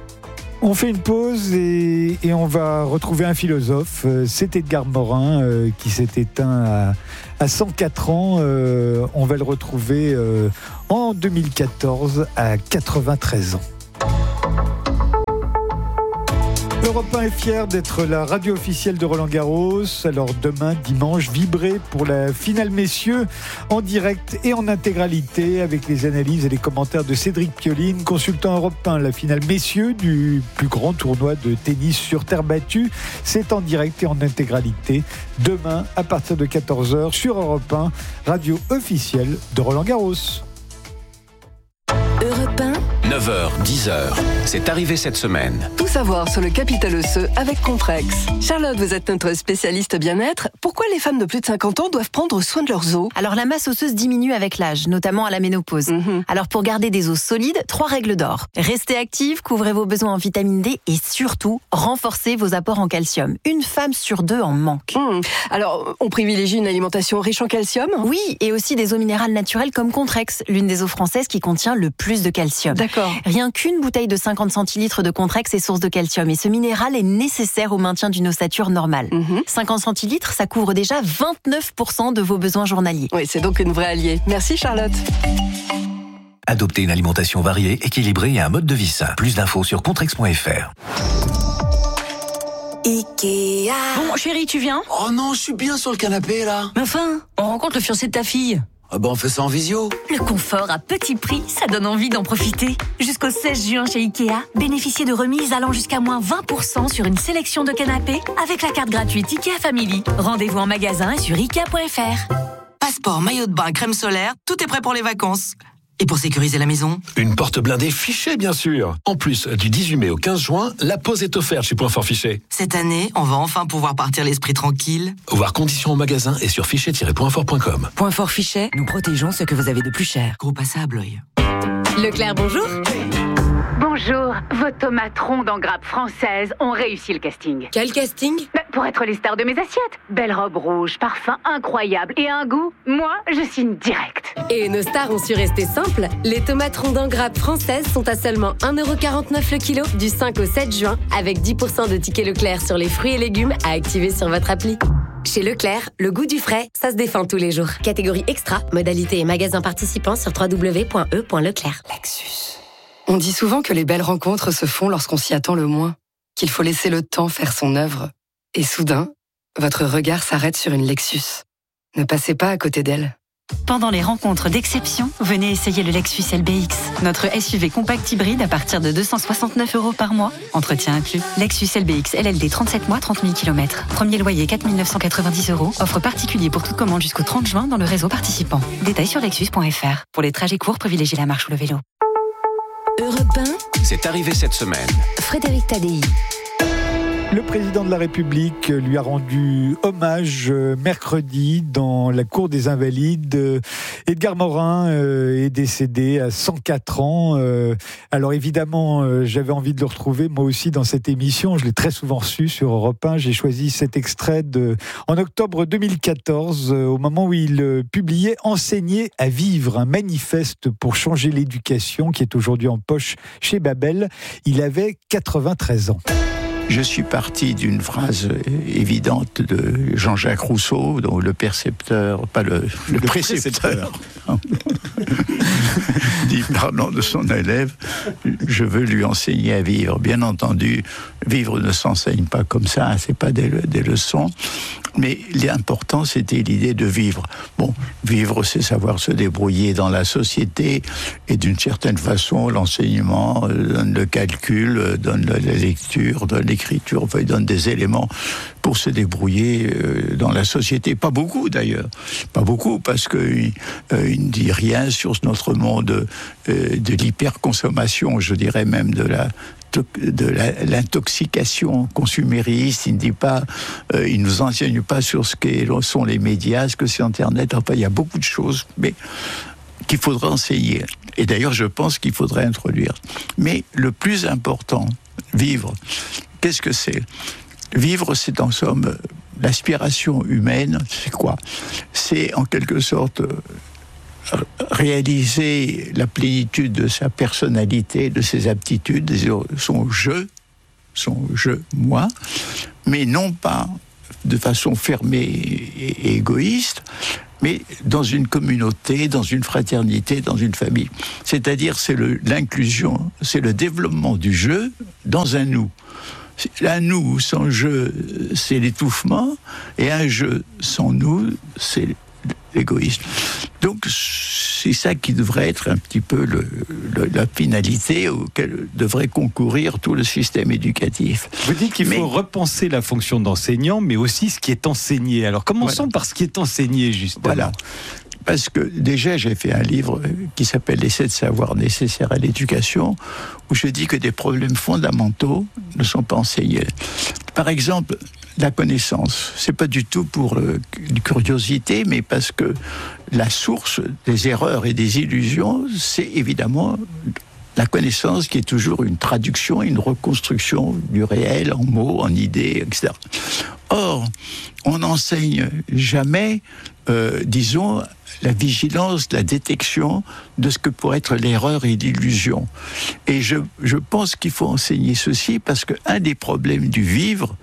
On fait une pause et, et on va retrouver un philosophe. C'est Edgar Morin euh, qui s'est éteint à, à cent quatre ans. Euh, on va le retrouver euh, en deux mille quatorze à quatre-vingt-treize ans. Europe un est fier d'être la radio officielle de Roland-Garros. Alors demain, dimanche, vibrez pour la finale messieurs en direct et en intégralité avec les analyses et les commentaires de Cédric Pioline, consultant Europe un. La finale messieurs du plus grand tournoi de tennis sur terre battue, c'est en direct et en intégralité demain à partir de quatorze heures sur Europe un, radio officielle de Roland-Garros. Europe un. neuf heures, dix heures. C'est arrivé cette semaine. Tout savoir sur le capital osseux avec Comprex. Charlotte, vous êtes notre spécialiste bien-être. Pourquoi les femmes de plus de cinquante ans doivent prendre soin de leurs os ? Alors la masse osseuse diminue avec l'âge, notamment à la ménopause. Mmh. Alors pour garder des os solides, trois règles d'or. Restez active, couvrez vos besoins en vitamine D et surtout, renforcez vos apports en calcium. Une femme sur deux en manque. Mmh. Alors, on privilégie une alimentation riche en calcium ? Oui, et aussi des eaux minérales naturelles comme Contrex, l'une des eaux françaises qui contient le plus de calcium. D'accord. Rien qu'une bouteille de cinquante centilitres de Contrex est source de calcium et ce minéral est nécessaire au maintien d'une ossature normale. Mmh. cinquante centilitres, ça couvre déjà vingt-neuf pour cent de vos besoins journaliers. Oui, c'est donc une vraie alliée. Merci Charlotte. Adoptez une alimentation variée, équilibrée et un mode de vie sain. Plus d'infos sur contrex point f r. Ikea. Bon, chérie, tu viens? Oh non, je suis bien sur le canapé, là. Mais enfin, on rencontre le fiancé de ta fille. Ah bah on fait ça en visio. Le confort à petit prix, ça donne envie d'en profiter. Jusqu'au seize juin chez Ikea, bénéficiez de remises allant jusqu'à moins vingt pour cent sur une sélection de canapés avec la carte gratuite Ikea Family. Rendez-vous en magasin et sur ikea point f r. Passeport, maillot de bain, crème solaire, tout est prêt pour les vacances. Et pour sécuriser la maison? Une porte blindée Fichet, bien sûr. En plus, du dix-huit mai au quinze juin, la pause est offerte chez Point Fort Fichet. Cette année, on va enfin pouvoir partir l'esprit tranquille. Voir conditions au magasin et sur fichet tiret point fort point com. Point Fort Fichet, nous protégeons ce que vous avez de plus cher. Groupe à ça à Blois. Leclerc, bonjour. Bonjour, vos tomates rondes en grappe française ont réussi le casting. Quel casting? Bah, pour être les stars de mes assiettes. Belle robe rouge, parfum incroyable et un goût, moi, je signe direct. Et nos stars ont su rester simples. Les tomates rondes en grappe françaises sont à seulement un euro quarante-neuf le kilo du cinq au sept juin, avec dix pour cent de tickets Leclerc sur les fruits et légumes à activer sur votre appli. Chez Leclerc, le goût du frais, ça se défend tous les jours. Catégorie extra, modalité et magasin participants sur w w w point e point leclerc. Lexus. On dit souvent que les belles rencontres se font lorsqu'on s'y attend le moins, qu'il faut laisser le temps faire son œuvre. Et soudain, votre regard s'arrête sur une Lexus. Ne passez pas à côté d'elle. Pendant les rencontres d'exception, venez essayer le Lexus L B X, notre S U V compact hybride à partir de deux cent soixante-neuf euros par mois, entretien inclus. Lexus L B X L L D trente-sept mois, trente mille kilomètres. Premier loyer quatre mille neuf cent quatre-vingt-dix euros. Offre particulier pour toute commande jusqu'au trente juin dans le réseau participant. Détails sur lexus point f r. Pour les trajets courts, privilégiez la marche ou le vélo. Europe un. C'est arrivé cette semaine. Frédéric Tadei. Le président de la République lui a rendu hommage mercredi dans la cour des Invalides. Edgar Morin est décédé à cent quatre ans. Alors évidemment, j'avais envie de le retrouver moi aussi dans cette émission. Je l'ai très souvent reçu sur Europe un. J'ai choisi cet extrait de, en octobre deux mille quatorze, au moment où il publiait « Enseigner à vivre », un manifeste pour changer l'éducation qui est aujourd'hui en poche chez Babel. Il avait quatre-vingt-treize ans. Je suis parti d'une phrase évidente de Jean-Jacques Rousseau, dont le percepteur, pas le, le, le précepteur, dit, parlant de son élève, je veux lui enseigner à vivre. Bien entendu, vivre ne s'enseigne pas comme ça, c'est pas des, des leçons, mais l'important c'était l'idée de vivre. Bon, vivre c'est savoir se débrouiller dans la société, et d'une certaine façon, l'enseignement donne le calcul, donne la lecture, donne l'écriture, enfin, il donne des éléments pour se débrouiller dans la société. Pas beaucoup d'ailleurs, pas beaucoup, parce qu'il euh, il ne dit rien sur notre monde euh, de l'hyperconsommation, je dirais même de la de la, l'intoxication consumériste. Il ne dit pas, euh, il nous enseigne pas sur ce que sont les médias, ce que c'est Internet. Enfin, il y a beaucoup de choses, mais qu'il faudrait enseigner. Et d'ailleurs, je pense qu'il faudrait introduire. Mais le plus important, vivre, qu'est-ce que c'est ? Vivre, c'est en somme l'aspiration humaine. C'est quoi ? C'est en quelque sorte réaliser la plénitude de sa personnalité, de ses aptitudes, de son je, son je, moi, mais non pas de façon fermée et égoïste, mais dans une communauté, dans une fraternité, dans une famille. C'est-à-dire, c'est le, l'inclusion, c'est le développement du je dans un nous. Un nous sans je, c'est l'étouffement, et un je sans nous, c'est l'égoïsme. Donc, c'est ça qui devrait être un petit peu le, le, la finalité auquel devrait concourir tout le système éducatif. Vous dites qu'il mais, faut repenser la fonction d'enseignant, mais aussi ce qui est enseigné. Alors, commençons voilà. par ce qui est enseigné, justement. Voilà. Parce que déjà, j'ai fait un livre qui s'appelle « Les sept savoirs nécessaires à l'éducation », où je dis que des problèmes fondamentaux ne sont pas enseignés. Par exemple, la connaissance. C'est pas du tout pour euh, une curiosité, mais parce que la source des erreurs et des illusions, c'est évidemment la connaissance qui est toujours une traduction, une reconstruction du réel en mots, en idées, et cetera. Or, on n'enseigne jamais, euh, disons, la vigilance, la détection de ce que pourrait être l'erreur et l'illusion. Et je, je pense qu'il faut enseigner ceci parce qu'un des problèmes du vivre,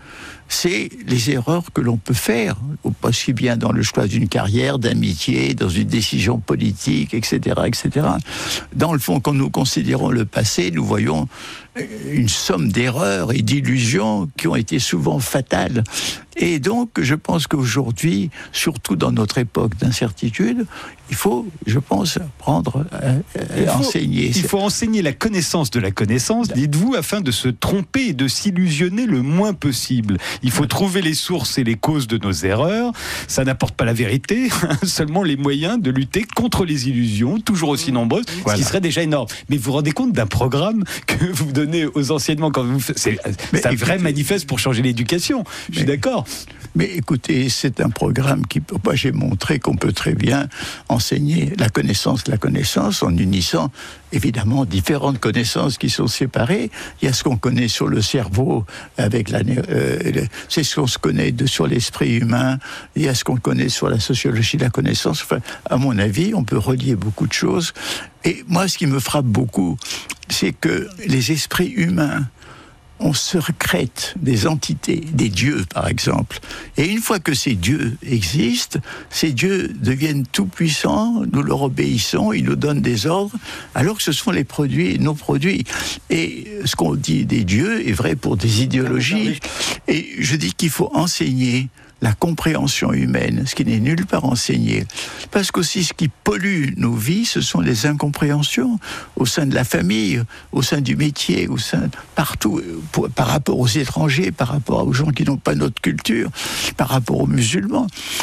c'est les erreurs que l'on peut faire, aussi bien dans le choix d'une carrière, d'un métier, dans une décision politique, et cetera, et cetera. Dans le fond, quand nous considérons le passé, nous voyons une somme d'erreurs et d'illusions qui ont été souvent fatales. Et donc, je pense qu'aujourd'hui, surtout dans notre époque d'incertitude, il faut, je pense, apprendre à, à enseigner. Il faut enseigner la connaissance de la connaissance, dites-vous, afin de se tromper et de s'illusionner le moins possible. Il faut trouver les sources et les causes de nos erreurs. Ça n'apporte pas la vérité, seulement les moyens de lutter contre les illusions, toujours aussi nombreuses, voilà. Ce qui serait déjà énorme. Mais vous vous rendez compte d'un programme que vous donnez aux enseignements quand vous faites... C'est, c'est un vrai manifeste pour changer l'éducation. Je suis mais, d'accord. Mais écoutez, c'est un programme qui... Moi, j'ai montré qu'on peut très bien enseigner la connaissance, la connaissance, en unissant évidemment différentes connaissances qui sont séparées. Il y a ce qu'on connaît sur le cerveau, avec la, euh, c'est ce qu'on se connaît de, sur l'esprit humain. Il y a ce qu'on connaît sur la sociologie de la connaissance. Enfin, à mon avis, on peut relier beaucoup de choses. Et moi, ce qui me frappe beaucoup, c'est que les esprits humains, on se recrète des entités, des dieux par exemple. Et une fois que ces dieux existent, ces dieux deviennent tout-puissants, nous leur obéissons, ils nous donnent des ordres, alors que ce sont les produits, nos produits. Et ce qu'on dit des dieux est vrai pour des idéologies. Et je dis qu'il faut enseigner la compréhension humaine, ce qui n'est nulle part enseigné. Parce qu'aussi, ce qui pollue nos vies, ce sont les incompréhensions au sein de la famille, au sein du métier, au sein partout, pour, par rapport aux étrangers, par rapport aux gens qui n'ont pas notre culture, par rapport aux musulmans.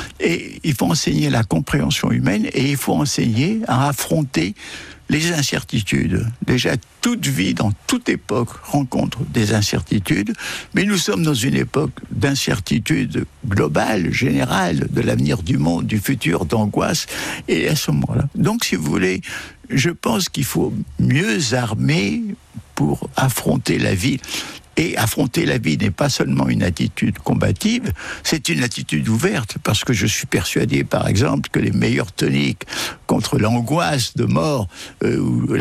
Et il faut enseigner la compréhension humaine et il faut enseigner à affronter les incertitudes. Déjà, toute vie, dans toute époque, rencontre des incertitudes, mais nous sommes dans une époque d'incertitude globale, générale, de l'avenir du monde, du futur, d'angoisse, et à ce moment-là. Donc, si vous voulez, je pense qu'il faut mieux armer pour affronter la vie. Et affronter la vie n'est pas seulement une attitude combative, c'est une attitude ouverte, parce que je suis persuadé, par exemple, que les meilleurs toniques contre l'angoisse de mort, euh,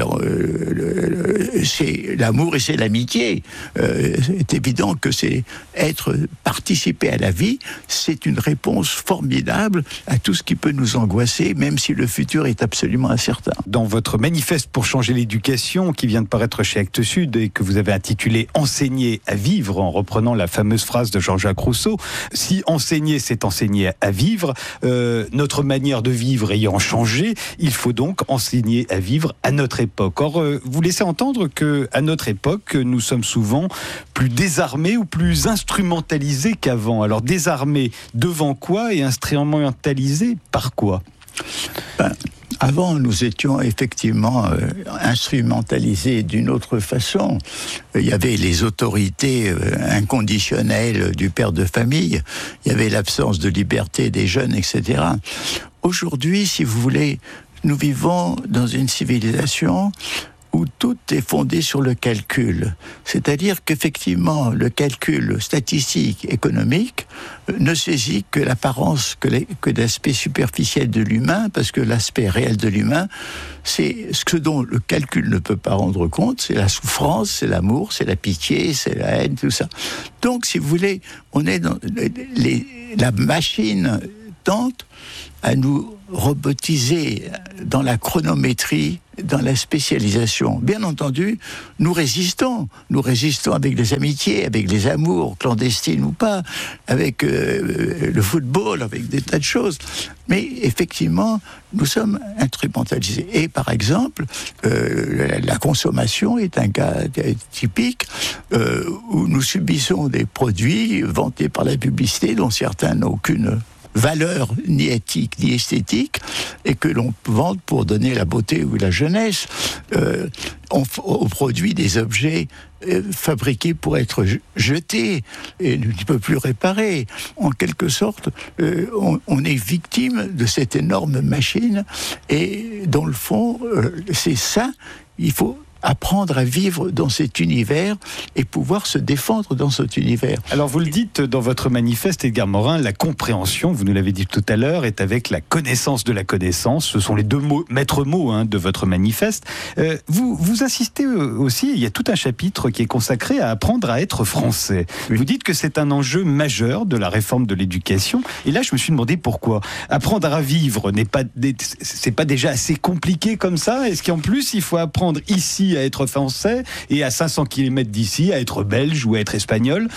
euh, c'est l'amour et c'est l'amitié. Euh, c'est évident que c'est être, participer à la vie, c'est une réponse formidable à tout ce qui peut nous angoisser, même si le futur est absolument incertain. Dans votre manifeste pour changer l'éducation, qui vient de paraître chez Actes Sud et que vous avez intitulé « Enseigner à vivre », en reprenant la fameuse phrase de Jean-Jacques Rousseau. Si enseigner, c'est enseigner à vivre, euh, notre manière de vivre ayant changé, il faut donc enseigner à vivre à notre époque. Or, euh, vous laissez entendre qu'à notre époque, nous sommes souvent plus désarmés ou plus instrumentalisés qu'avant. Alors, désarmés devant quoi et instrumentalisés par quoi ? Ben, avant, nous étions effectivement euh, instrumentalisés d'une autre façon. Il y avait les autorités euh, inconditionnelles du père de famille, il y avait l'absence de liberté des jeunes, et cetera. Aujourd'hui, si vous voulez, nous vivons dans une civilisation où tout est fondé sur le calcul. C'est-à-dire qu'effectivement, le calcul statistique, économique, ne saisit que l'apparence, que, les, que l'aspect superficiel de l'humain, parce que l'aspect réel de l'humain, c'est ce dont le calcul ne peut pas rendre compte, c'est la souffrance, c'est l'amour, c'est la pitié, c'est la haine, tout ça. Donc, si vous voulez, on est dans les, les, la machine tente à nous robotiser dans la chronométrie, dans la spécialisation. Bien entendu, nous résistons. Nous résistons avec les amitiés, avec les amours, clandestines ou pas, avec euh, le football, avec des tas de choses. Mais effectivement, nous sommes instrumentalisés. Et par exemple, euh, la consommation est un cas typique euh, où nous subissons des produits vantés par la publicité dont certains n'ont aucune valeur ni éthique ni esthétique et que l'on vante pour donner la beauté ou la jeunesse. Euh, on, on produit des objets euh, fabriqués pour être jetés et ne peut plus réparer. En quelque sorte, euh, on, on est victime de cette énorme machine et dans le fond, euh, c'est ça, il faut apprendre à vivre dans cet univers et pouvoir se défendre dans cet univers. Alors vous le dites dans votre manifeste, Edgar Morin, la compréhension, vous nous l'avez dit tout à l'heure, est avec la connaissance de la connaissance. Ce sont les deux mots, maîtres mots hein, de votre manifeste. Euh, vous, vous insistez aussi, il y a tout un chapitre qui est consacré à apprendre à être français. Oui. Vous dites que c'est un enjeu majeur de la réforme de l'éducation. Et là, je me suis demandé pourquoi. Apprendre à vivre n'est pas, c'est pas déjà assez compliqué comme ça? Est-ce qu'en plus, il faut apprendre ici à être français et à cinq cents kilomètres d'ici à être belge ou à être espagnol?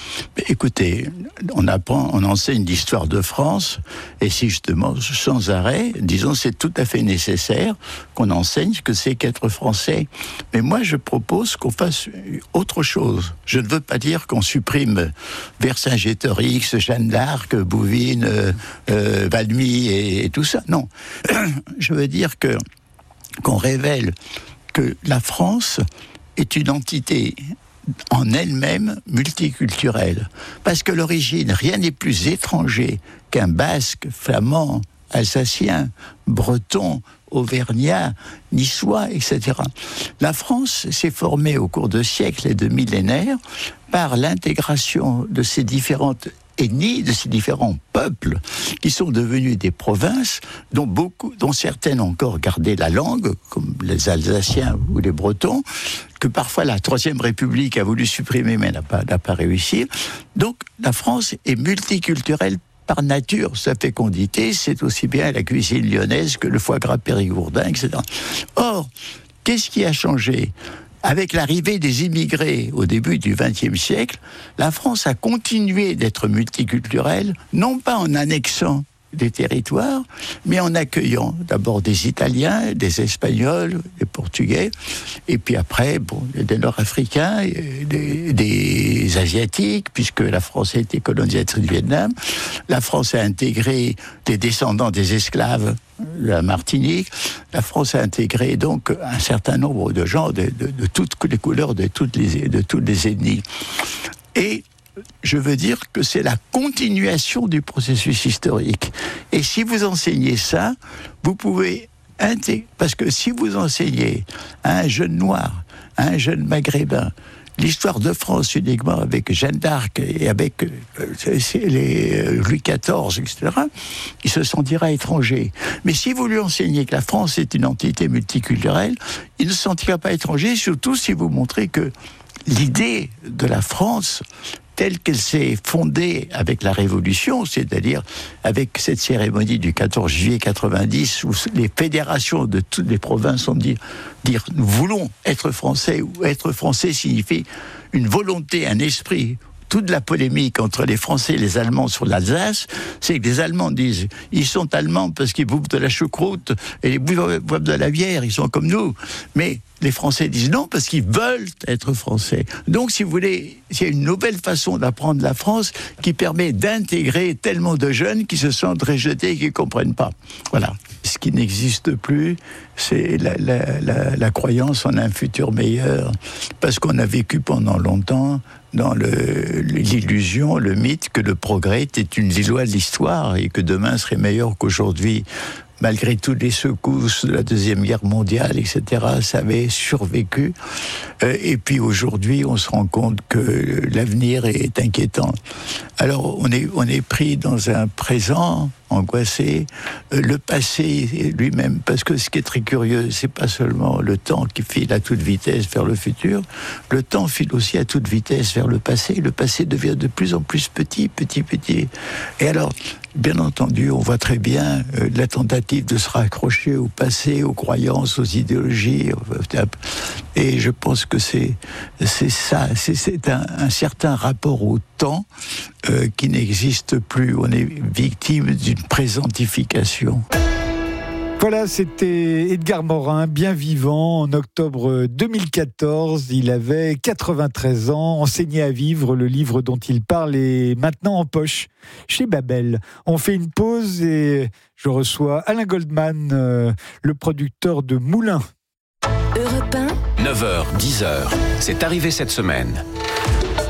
Écoutez, on apprend, on enseigne l'histoire de France, et si justement, sans arrêt, disons, c'est tout à fait nécessaire qu'on enseigne ce que c'est qu'être français. Mais moi, je propose qu'on fasse autre chose. Je ne veux pas dire qu'on supprime Vercingétorix, Jeanne d'Arc, Bouvines, euh, euh, Valmy et, et tout ça. Non. Je veux dire que qu'on révèle que la France est une entité en elle-même multiculturelle. Parce que l'origine, rien n'est plus étranger qu'un basque, flamand, alsacien, breton, auvergnat, niçois, et cetera. La France s'est formée au cours de siècles et de millénaires par l'intégration de ces différentes ethnies, de ces différents peuples qui sont devenus des provinces dont beaucoup, dont certaines ont encore gardé la langue, comme les Alsaciens ou les Bretons, que parfois la Troisième République a voulu supprimer mais n'a pas, n'a pas réussi. Donc la France est multiculturelle par nature. Sa fécondité, c'est aussi bien la cuisine lyonnaise que le foie gras périgourdin, et cetera. Or, qu'est-ce qui a changé ? Avec l'arrivée des immigrés au début du vingtième siècle, la France a continué d'être multiculturelle, non pas en annexant des territoires, mais en accueillant d'abord des Italiens, des Espagnols, des Portugais, et puis après, bon, des Nord-Africains, des, des Asiatiques, puisque la France a été colonisatrice du Vietnam. La France a intégré des descendants des esclaves de la Martinique. La France a intégré donc un certain nombre de gens de, de, de toutes les couleurs, de toutes les, de toutes les ethnies. Et je veux dire que c'est la continuation du processus historique. Et si vous enseignez ça, vous pouvez intégrer... Parce que si vous enseignez à un jeune noir, à un jeune maghrébin, l'histoire de France uniquement avec Jeanne d'Arc et avec euh, les euh, Louis quatorze, et cetera, il se sentira étranger. Mais si vous lui enseignez que la France est une entité multiculturelle, il ne se sentira pas étranger, surtout si vous montrez que l'idée de la France, telle qu'elle s'est fondée avec la Révolution, c'est-à-dire avec cette cérémonie du quatorze juillet quatre-vingt-dix, où les fédérations de toutes les provinces ont dit dire nous voulons être français, ou être français signifie une volonté, un esprit. Toute la polémique entre les Français et les Allemands sur l'Alsace, c'est que les Allemands disent ils sont Allemands parce qu'ils bouffent de la choucroute et ils boivent de la bière, ils sont comme nous. Mais les Français disent non parce qu'ils veulent être Français. Donc, si vous voulez, il y a une nouvelle façon d'apprendre la France qui permet d'intégrer tellement de jeunes qui se sentent rejetés et qui ne comprennent pas. Voilà. Ce qui n'existe plus, c'est la, la, la, la croyance en un futur meilleur. Parce qu'on a vécu pendant longtemps dans le, l'illusion, le mythe que le progrès était une loi de l'histoire et que demain serait meilleur qu'aujourd'hui. Malgré toutes les secousses de la Deuxième Guerre mondiale, et cetera, ça avait survécu. Euh, et puis aujourd'hui, on se rend compte que l'avenir est inquiétant. Alors, on est, on est pris dans un présent angoissé, euh, le passé lui-même, parce que ce qui est très curieux, c'est pas seulement le temps qui file à toute vitesse vers le futur, le temps file aussi à toute vitesse vers le passé. Le passé devient de plus en plus petit, petit, petit. Et alors, bien entendu, on voit très bien euh, la tentative de se raccrocher au passé, aux croyances, aux idéologies. Et je pense que c'est, c'est ça, c'est, c'est un, un certain rapport au temps euh, qui n'existe plus. On est victime d'une présentification. Voilà, c'était Edgar Morin, bien vivant, en octobre deux mille quatorze. Il avait quatre-vingt-treize ans, enseigné à vivre. Le livre dont il parle est maintenant en poche chez Babel. On fait une pause et je reçois Alain Goldman, euh, le producteur de Moulin. Europe un. neuf heures, dix heures, c'est arrivé cette semaine.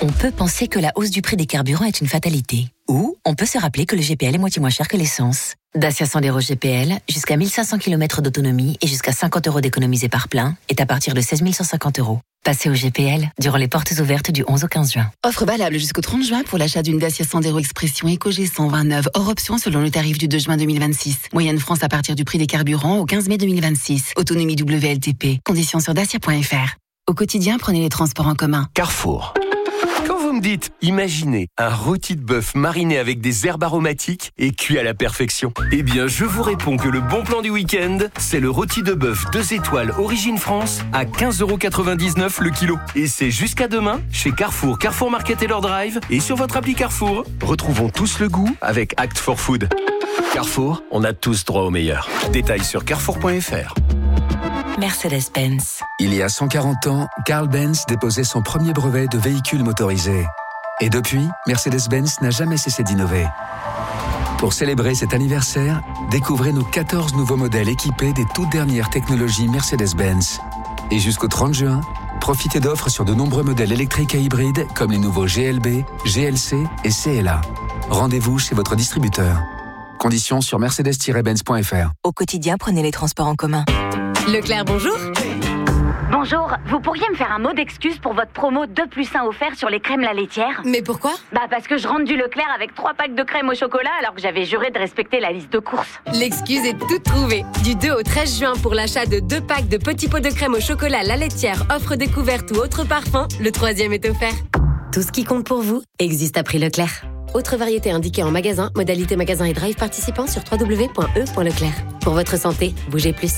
On peut penser que la hausse du prix des carburants est une fatalité. Ou on peut se rappeler que le G P L est moitié moins cher que l'essence. Dacia Sandero G P L, jusqu'à mille cinq cents kilomètres d'autonomie et jusqu'à cinquante euros d'économisés par plein, est à partir de seize mille cent cinquante euros. Passez au G P L durant les portes ouvertes du onze au quinze juin. Offre valable jusqu'au trente juin pour l'achat d'une Dacia Sandero Expression EcoG cent vingt-neuf, hors option selon le tarif du deux juin deux mille vingt-six. Moyenne France à partir du prix des carburants au quinze mai deux mille vingt-six. Autonomie W L T P. Conditions sur dacia point f r. Au quotidien, prenez les transports en commun. Carrefour. Quand vous me dites, imaginez un rôti de bœuf mariné avec des herbes aromatiques et cuit à la perfection, eh bien je vous réponds que le bon plan du week-end, c'est le rôti de bœuf deux étoiles Origine France à quinze euros quatre-vingt-dix-neuf le kilo. Et c'est jusqu'à demain chez Carrefour, Carrefour Market et leur drive et sur votre appli Carrefour. Retrouvons tous le goût avec Act for Food. Carrefour, on a tous droit au meilleur. Détails sur carrefour point f r. Mercedes-Benz. Il y a cent quarante ans, Carl Benz déposait son premier brevet de véhicule motorisé. Et depuis, Mercedes-Benz n'a jamais cessé d'innover. Pour célébrer cet anniversaire, découvrez nos quatorze nouveaux modèles équipés des toutes dernières technologies Mercedes-Benz. Et jusqu'au trente juin, profitez d'offres sur de nombreux modèles électriques et hybrides comme les nouveaux G L B, G L C et C L A. Rendez-vous chez votre distributeur. Conditions sur mercedes tiret benz point f r. Au quotidien, prenez les transports en commun. Leclerc, bonjour. Bonjour, vous pourriez me faire un mot d'excuse pour votre promo deux plus un offert sur les crèmes la laitière? Mais pourquoi? Bah parce que je rentre du Leclerc avec trois packs de crème au chocolat alors que j'avais juré de respecter la liste de courses. L'excuse est toute trouvée. Du deux au treize juin pour l'achat de deux packs de petits pots de crème au chocolat la laitière, offre découverte ou autre parfum, le troisième est offert. Tout ce qui compte pour vous existe à prix Leclerc. Autre variété indiquée en magasin, modalité magasin et drive participant sur w w w point e point leclerc. Pour votre santé, bougez plus.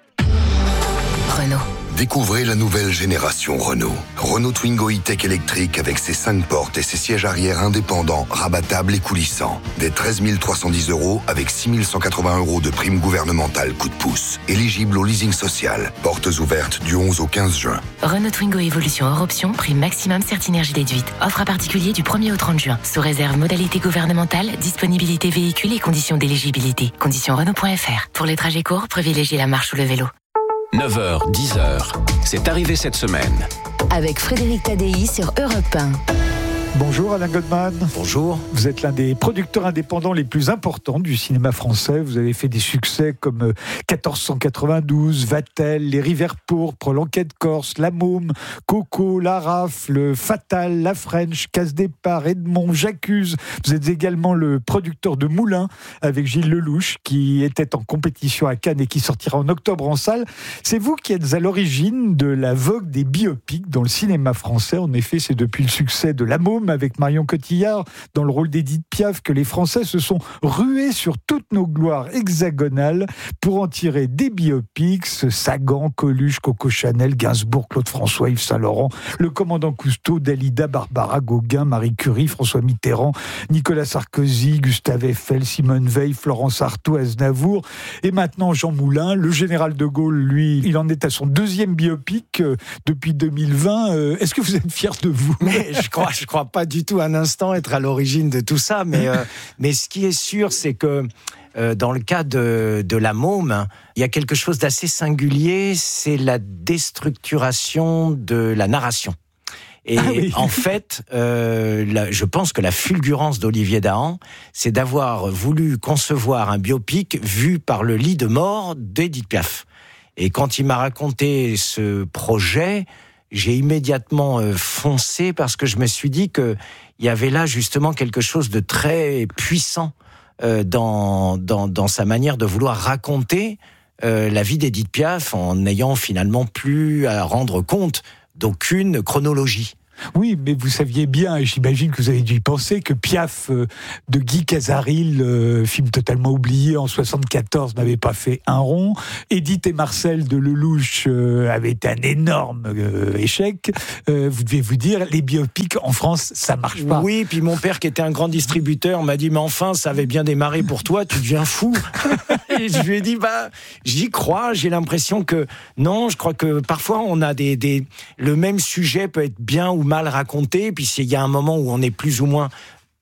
Renault. Découvrez la nouvelle génération Renault. Renault Twingo E-Tech électrique avec ses cinq portes et ses sièges arrière indépendants, rabattables et coulissants. Des treize mille trois cent dix euros avec six mille cent quatre-vingts euros de prime gouvernementale coup de pouce. Éligible au leasing social. Portes ouvertes du onze au quinze juin. Renault Twingo Evolution hors option, prime maximum Certinergie déduite. Offre à particulier du premier au trente juin. Sous réserve modalité gouvernementale, disponibilité véhicule et conditions d'éligibilité. Conditions Renault point f r. Pour les trajets courts, privilégiez la marche ou le vélo. neuf heures, dix heures, c'est arrivé cette semaine. Avec Frédéric Tadei sur Europe un. Bonjour Alain Goldman. Bonjour. Vous êtes l'un des producteurs indépendants les plus importants du cinéma français. Vous avez fait des succès comme quatorze cent quatre-vingt-douze, Vatel, Les Rivières pourpres, L'Enquête corse, La Môme, Coco, La Rafle, Fatal, La French, Casse Départ, Edmond, J'accuse. Vous êtes également le producteur de Moulin avec Gilles Lelouch qui était en compétition à Cannes et qui sortira en octobre en salle. C'est vous qui êtes à l'origine de la vogue des biopics dans le cinéma français. En effet, c'est depuis le succès de La Môme avec Marion Cotillard dans le rôle d'Édith Piaf que les Français se sont rués sur toutes nos gloires hexagonales pour en tirer des biopics. Sagan, Coluche, Coco Chanel, Gainsbourg, Claude François, Yves Saint-Laurent, le commandant Cousteau, Dalida, Barbara, Gauguin, Marie Curie, François Mitterrand, Nicolas Sarkozy, Gustave Eiffel, Simone Veil, Florence Artaud, Aznavour et maintenant Jean Moulin. Le général de Gaulle, lui, il en est à son deuxième biopic euh, depuis deux mille vingt. Euh, est-ce que vous êtes fier de vous? Mais je crois, je crois pas du tout un instant être à l'origine de tout ça, mais, euh, mais ce qui est sûr, c'est que euh, dans le cas de, de La Môme, il y a quelque chose d'assez singulier, c'est la déstructuration de la narration. Et ah oui. en fait, euh, la, je pense que la fulgurance d'Olivier Dahan, c'est d'avoir voulu concevoir un biopic vu par le lit de mort d'Édith Piaf. Et quand il m'a raconté ce projet, j'ai immédiatement euh, foncé parce que je me suis dit que il y avait là justement quelque chose de très puissant euh, dans, dans dans sa manière de vouloir raconter euh, la vie d'Édith Piaf en n'ayant finalement plus à rendre compte d'aucune chronologie. Oui, mais vous saviez bien, et j'imagine que vous avez dû y penser, que Piaf euh, de Guy Casaril, euh, film totalement oublié en soixante-quatorze, n'avait pas fait un rond. Édith et Marcel de Lelouch euh, avaient été un énorme euh, échec. Euh, vous devez vous dire, les biopics en France, ça marche pas. Oui, puis mon père qui était un grand distributeur m'a dit, mais enfin, ça avait bien démarré pour toi, tu deviens fou. Et je lui ai dit, bah, j'y crois, j'ai l'impression que non, je crois que parfois on a des, des, le même sujet peut être bien ou mal raconté, puis s'il y a un moment où on est plus ou moins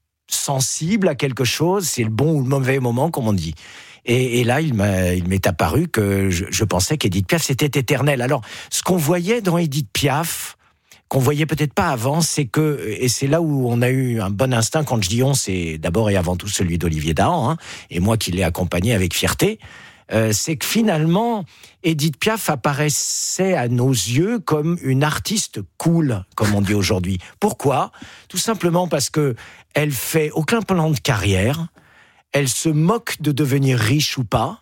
sensible à quelque chose, c'est le bon ou le mauvais moment, comme on dit. Et, et là, il, m'a, il m'est apparu que je, je pensais qu'Édith Piaf, c'était éternel. Alors, ce qu'on voyait dans Édith Piaf, qu'on voyait peut-être pas avant, c'est que, et c'est là où on a eu un bon instinct, quand je dis on, c'est d'abord et avant tout celui d'Olivier Dahan, hein, et moi qui l'ai accompagné avec fierté, euh, c'est que finalement, Édith Piaf apparaissait à nos yeux comme une artiste cool, comme on dit aujourd'hui. Pourquoi ? Tout simplement parce que elle fait aucun plan de carrière, elle se moque de devenir riche ou pas,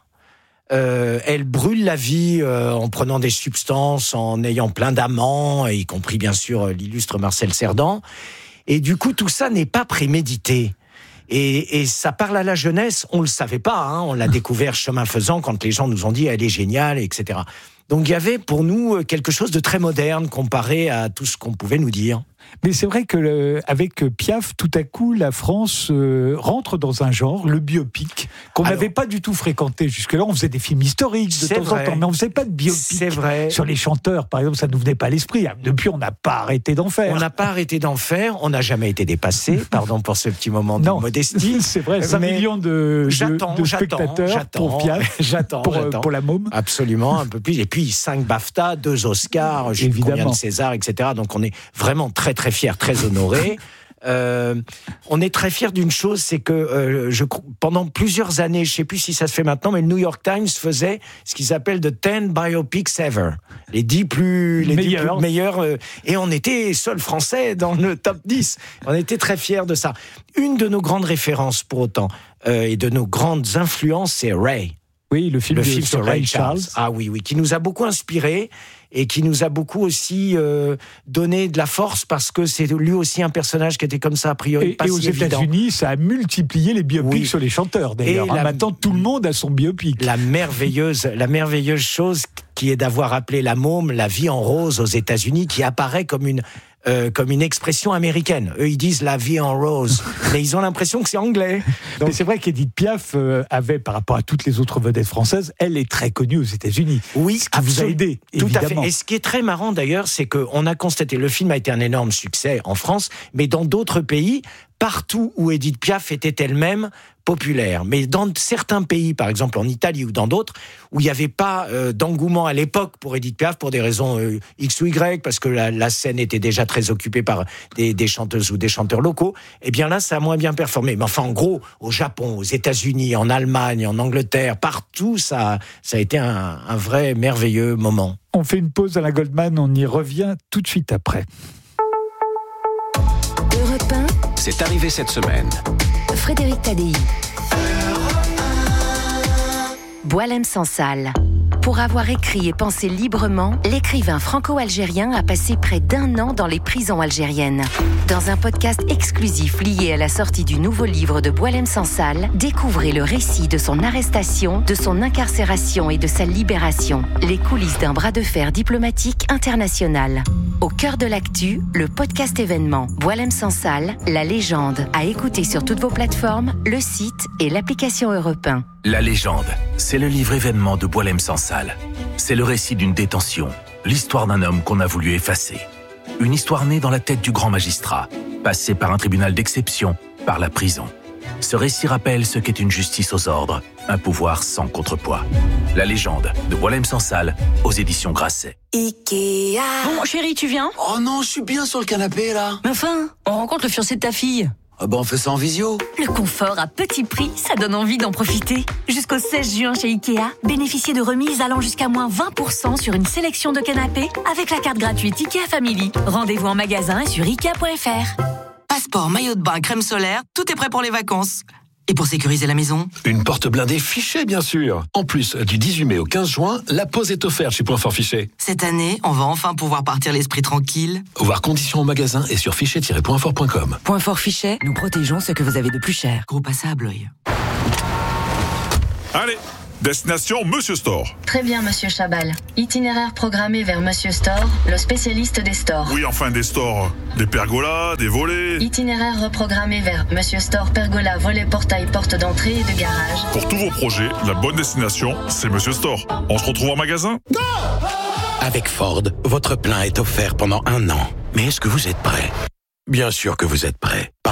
Euh, elle brûle la vie euh, en prenant des substances, en ayant plein d'amants, y compris bien sûr l'illustre Marcel Cerdan. Et du coup, tout ça n'est pas prémédité. Et, et ça parle à la jeunesse, on le savait pas, hein, on l'a découvert chemin faisant quand les gens nous ont dit elle est géniale, et cetera. Donc il y avait pour nous quelque chose de très moderne comparé à tout ce qu'on pouvait nous dire. Mais c'est vrai que le, avec Piaf, tout à coup, la France euh, rentre dans un genre, le biopic, qu'on n'avait pas du tout fréquenté jusque-là. On faisait des films historiques de temps vrai. en temps, mais on ne faisait pas de biopic vrai. sur les chanteurs. Par exemple, ça ne nous venait pas à l'esprit. Depuis, on n'a pas arrêté d'en faire. On n'a pas arrêté d'en faire, on n'a jamais été dépassé, pardon pour ce petit moment de non, modestie. C'est vrai, cinq millions de, j'attends, de, de j'attends, spectateurs j'attends, pour Piaf, j'attends, pour, j'attends. pour la môme. Absolument, un peu plus. Et puis, cinq BAFTA, deux Oscars, je sais plus combien de César, et cetera. Donc, on est vraiment très, très fiers, très honorés. Euh, on est très fiers d'une chose, c'est que euh, je, pendant plusieurs années, je ne sais plus si ça se fait maintenant, mais le New York Times faisait ce qu'ils appellent the ten biopics ever, les dix plus, les dix plus meilleurs, euh, et on était seul français dans le top dix. On était très fiers de ça. Une de nos grandes références, pour autant, euh, et de nos grandes influences, c'est Ray. Oui, le film, le de, film sur Ray Charles. Charles. Ah oui, oui, qui nous a beaucoup inspirés et qui nous a beaucoup aussi euh, donné de la force parce que c'est lui aussi un personnage qui était comme ça a priori et, pas et si aux évident. États-Unis, ça a multiplié les biopics oui. sur les chanteurs d'ailleurs. Et hein, la, maintenant, tout le monde a son biopic. La merveilleuse, la merveilleuse chose qui est d'avoir appelé La Môme la vie en rose aux États-Unis, qui apparaît comme une Euh, comme une expression américaine. Eux, ils disent la vie en rose, mais ils ont l'impression que c'est anglais. Donc... Mais c'est vrai qu'Édith Piaf euh, avait, par rapport à toutes les autres vedettes françaises, elle est très connue aux États-Unis. Oui, ce qui vous a aidé, tout évidemment. à fait. Et ce qui est très marrant d'ailleurs, c'est qu'on a constaté, le film a été un énorme succès en France, mais dans d'autres pays, partout où Édith Piaf était elle-même populaire. Mais dans certains pays, par exemple en Italie ou dans d'autres, où il n'y avait pas euh, d'engouement à l'époque pour Édith Piaf, pour des raisons euh, X ou Y, parce que la, la scène était déjà très occupée par des, des chanteuses ou des chanteurs locaux, eh bien là, ça a moins bien performé. Mais enfin, en gros, au Japon, aux États-Unis, en Allemagne, en Angleterre, partout, ça, ça a été un, un vrai merveilleux moment. On fait une pause à la Goldman, on y revient tout de suite après. Europe un, c'est arrivé cette semaine. Frédéric Tadei. Boualem Sansal. Pour avoir écrit et pensé librement, l'écrivain franco-algérien a passé près d'un an dans les prisons algériennes. Dans un podcast exclusif lié à la sortie du nouveau livre de Boualem Sansal, découvrez le récit de son arrestation, de son incarcération et de sa libération. Les coulisses d'un bras de fer diplomatique international. Au cœur de l'actu, le podcast événement Boualem Sansal, la légende, à écouter sur toutes vos plateformes, le site et l'application Europe un. La légende, c'est le livre événement de Boualem Sansal. C'est le récit d'une détention, l'histoire d'un homme qu'on a voulu effacer. Une histoire née dans la tête du grand magistrat, passée par un tribunal d'exception, par la prison. Ce récit rappelle ce qu'est une justice aux ordres, un pouvoir sans contrepoids. La légende de Boualem Sansal aux éditions Grasset. Ikea. Bon, chérie, tu viens ? Oh non, je suis bien sur le canapé là. Mais enfin, on rencontre le fiancé de ta fille. Ah bah on fait ça en visio. Le confort à petit prix, ça donne envie d'en profiter. Jusqu'au seize juin chez Ikea, bénéficiez de remises allant jusqu'à moins vingt pour cent sur une sélection de canapés avec la carte gratuite Ikea Family. Rendez-vous en magasin et sur ikea point f r. Passeport, maillot de bain, crème solaire, tout est prêt pour les vacances. Et pour sécuriser la maison ? Une porte blindée Fichet, bien sûr. En plus, du dix-huit mai au quinze juin, la pause est offerte chez Point Fort Fichet. Cette année, on va enfin pouvoir partir l'esprit tranquille. Voir conditions au magasin et sur fichet tiret point fort point com. Point Fort Fichet, nous protégeons ce que vous avez de plus cher. Gros passage à Blois. Allez, destination Monsieur Store. Très bien, Monsieur Chabal. Itinéraire programmé vers Monsieur Store, le spécialiste des stores. Oui, enfin des stores. Des pergolas, des volets. Itinéraire reprogrammé vers Monsieur Store, pergola, volet, portail, porte d'entrée et de garage. Pour tous vos projets, la bonne destination, c'est Monsieur Store. On se retrouve en magasin ? Avec Ford, votre plein est offert pendant un an. Mais est-ce que vous êtes prêt ? Bien sûr que vous êtes prêt.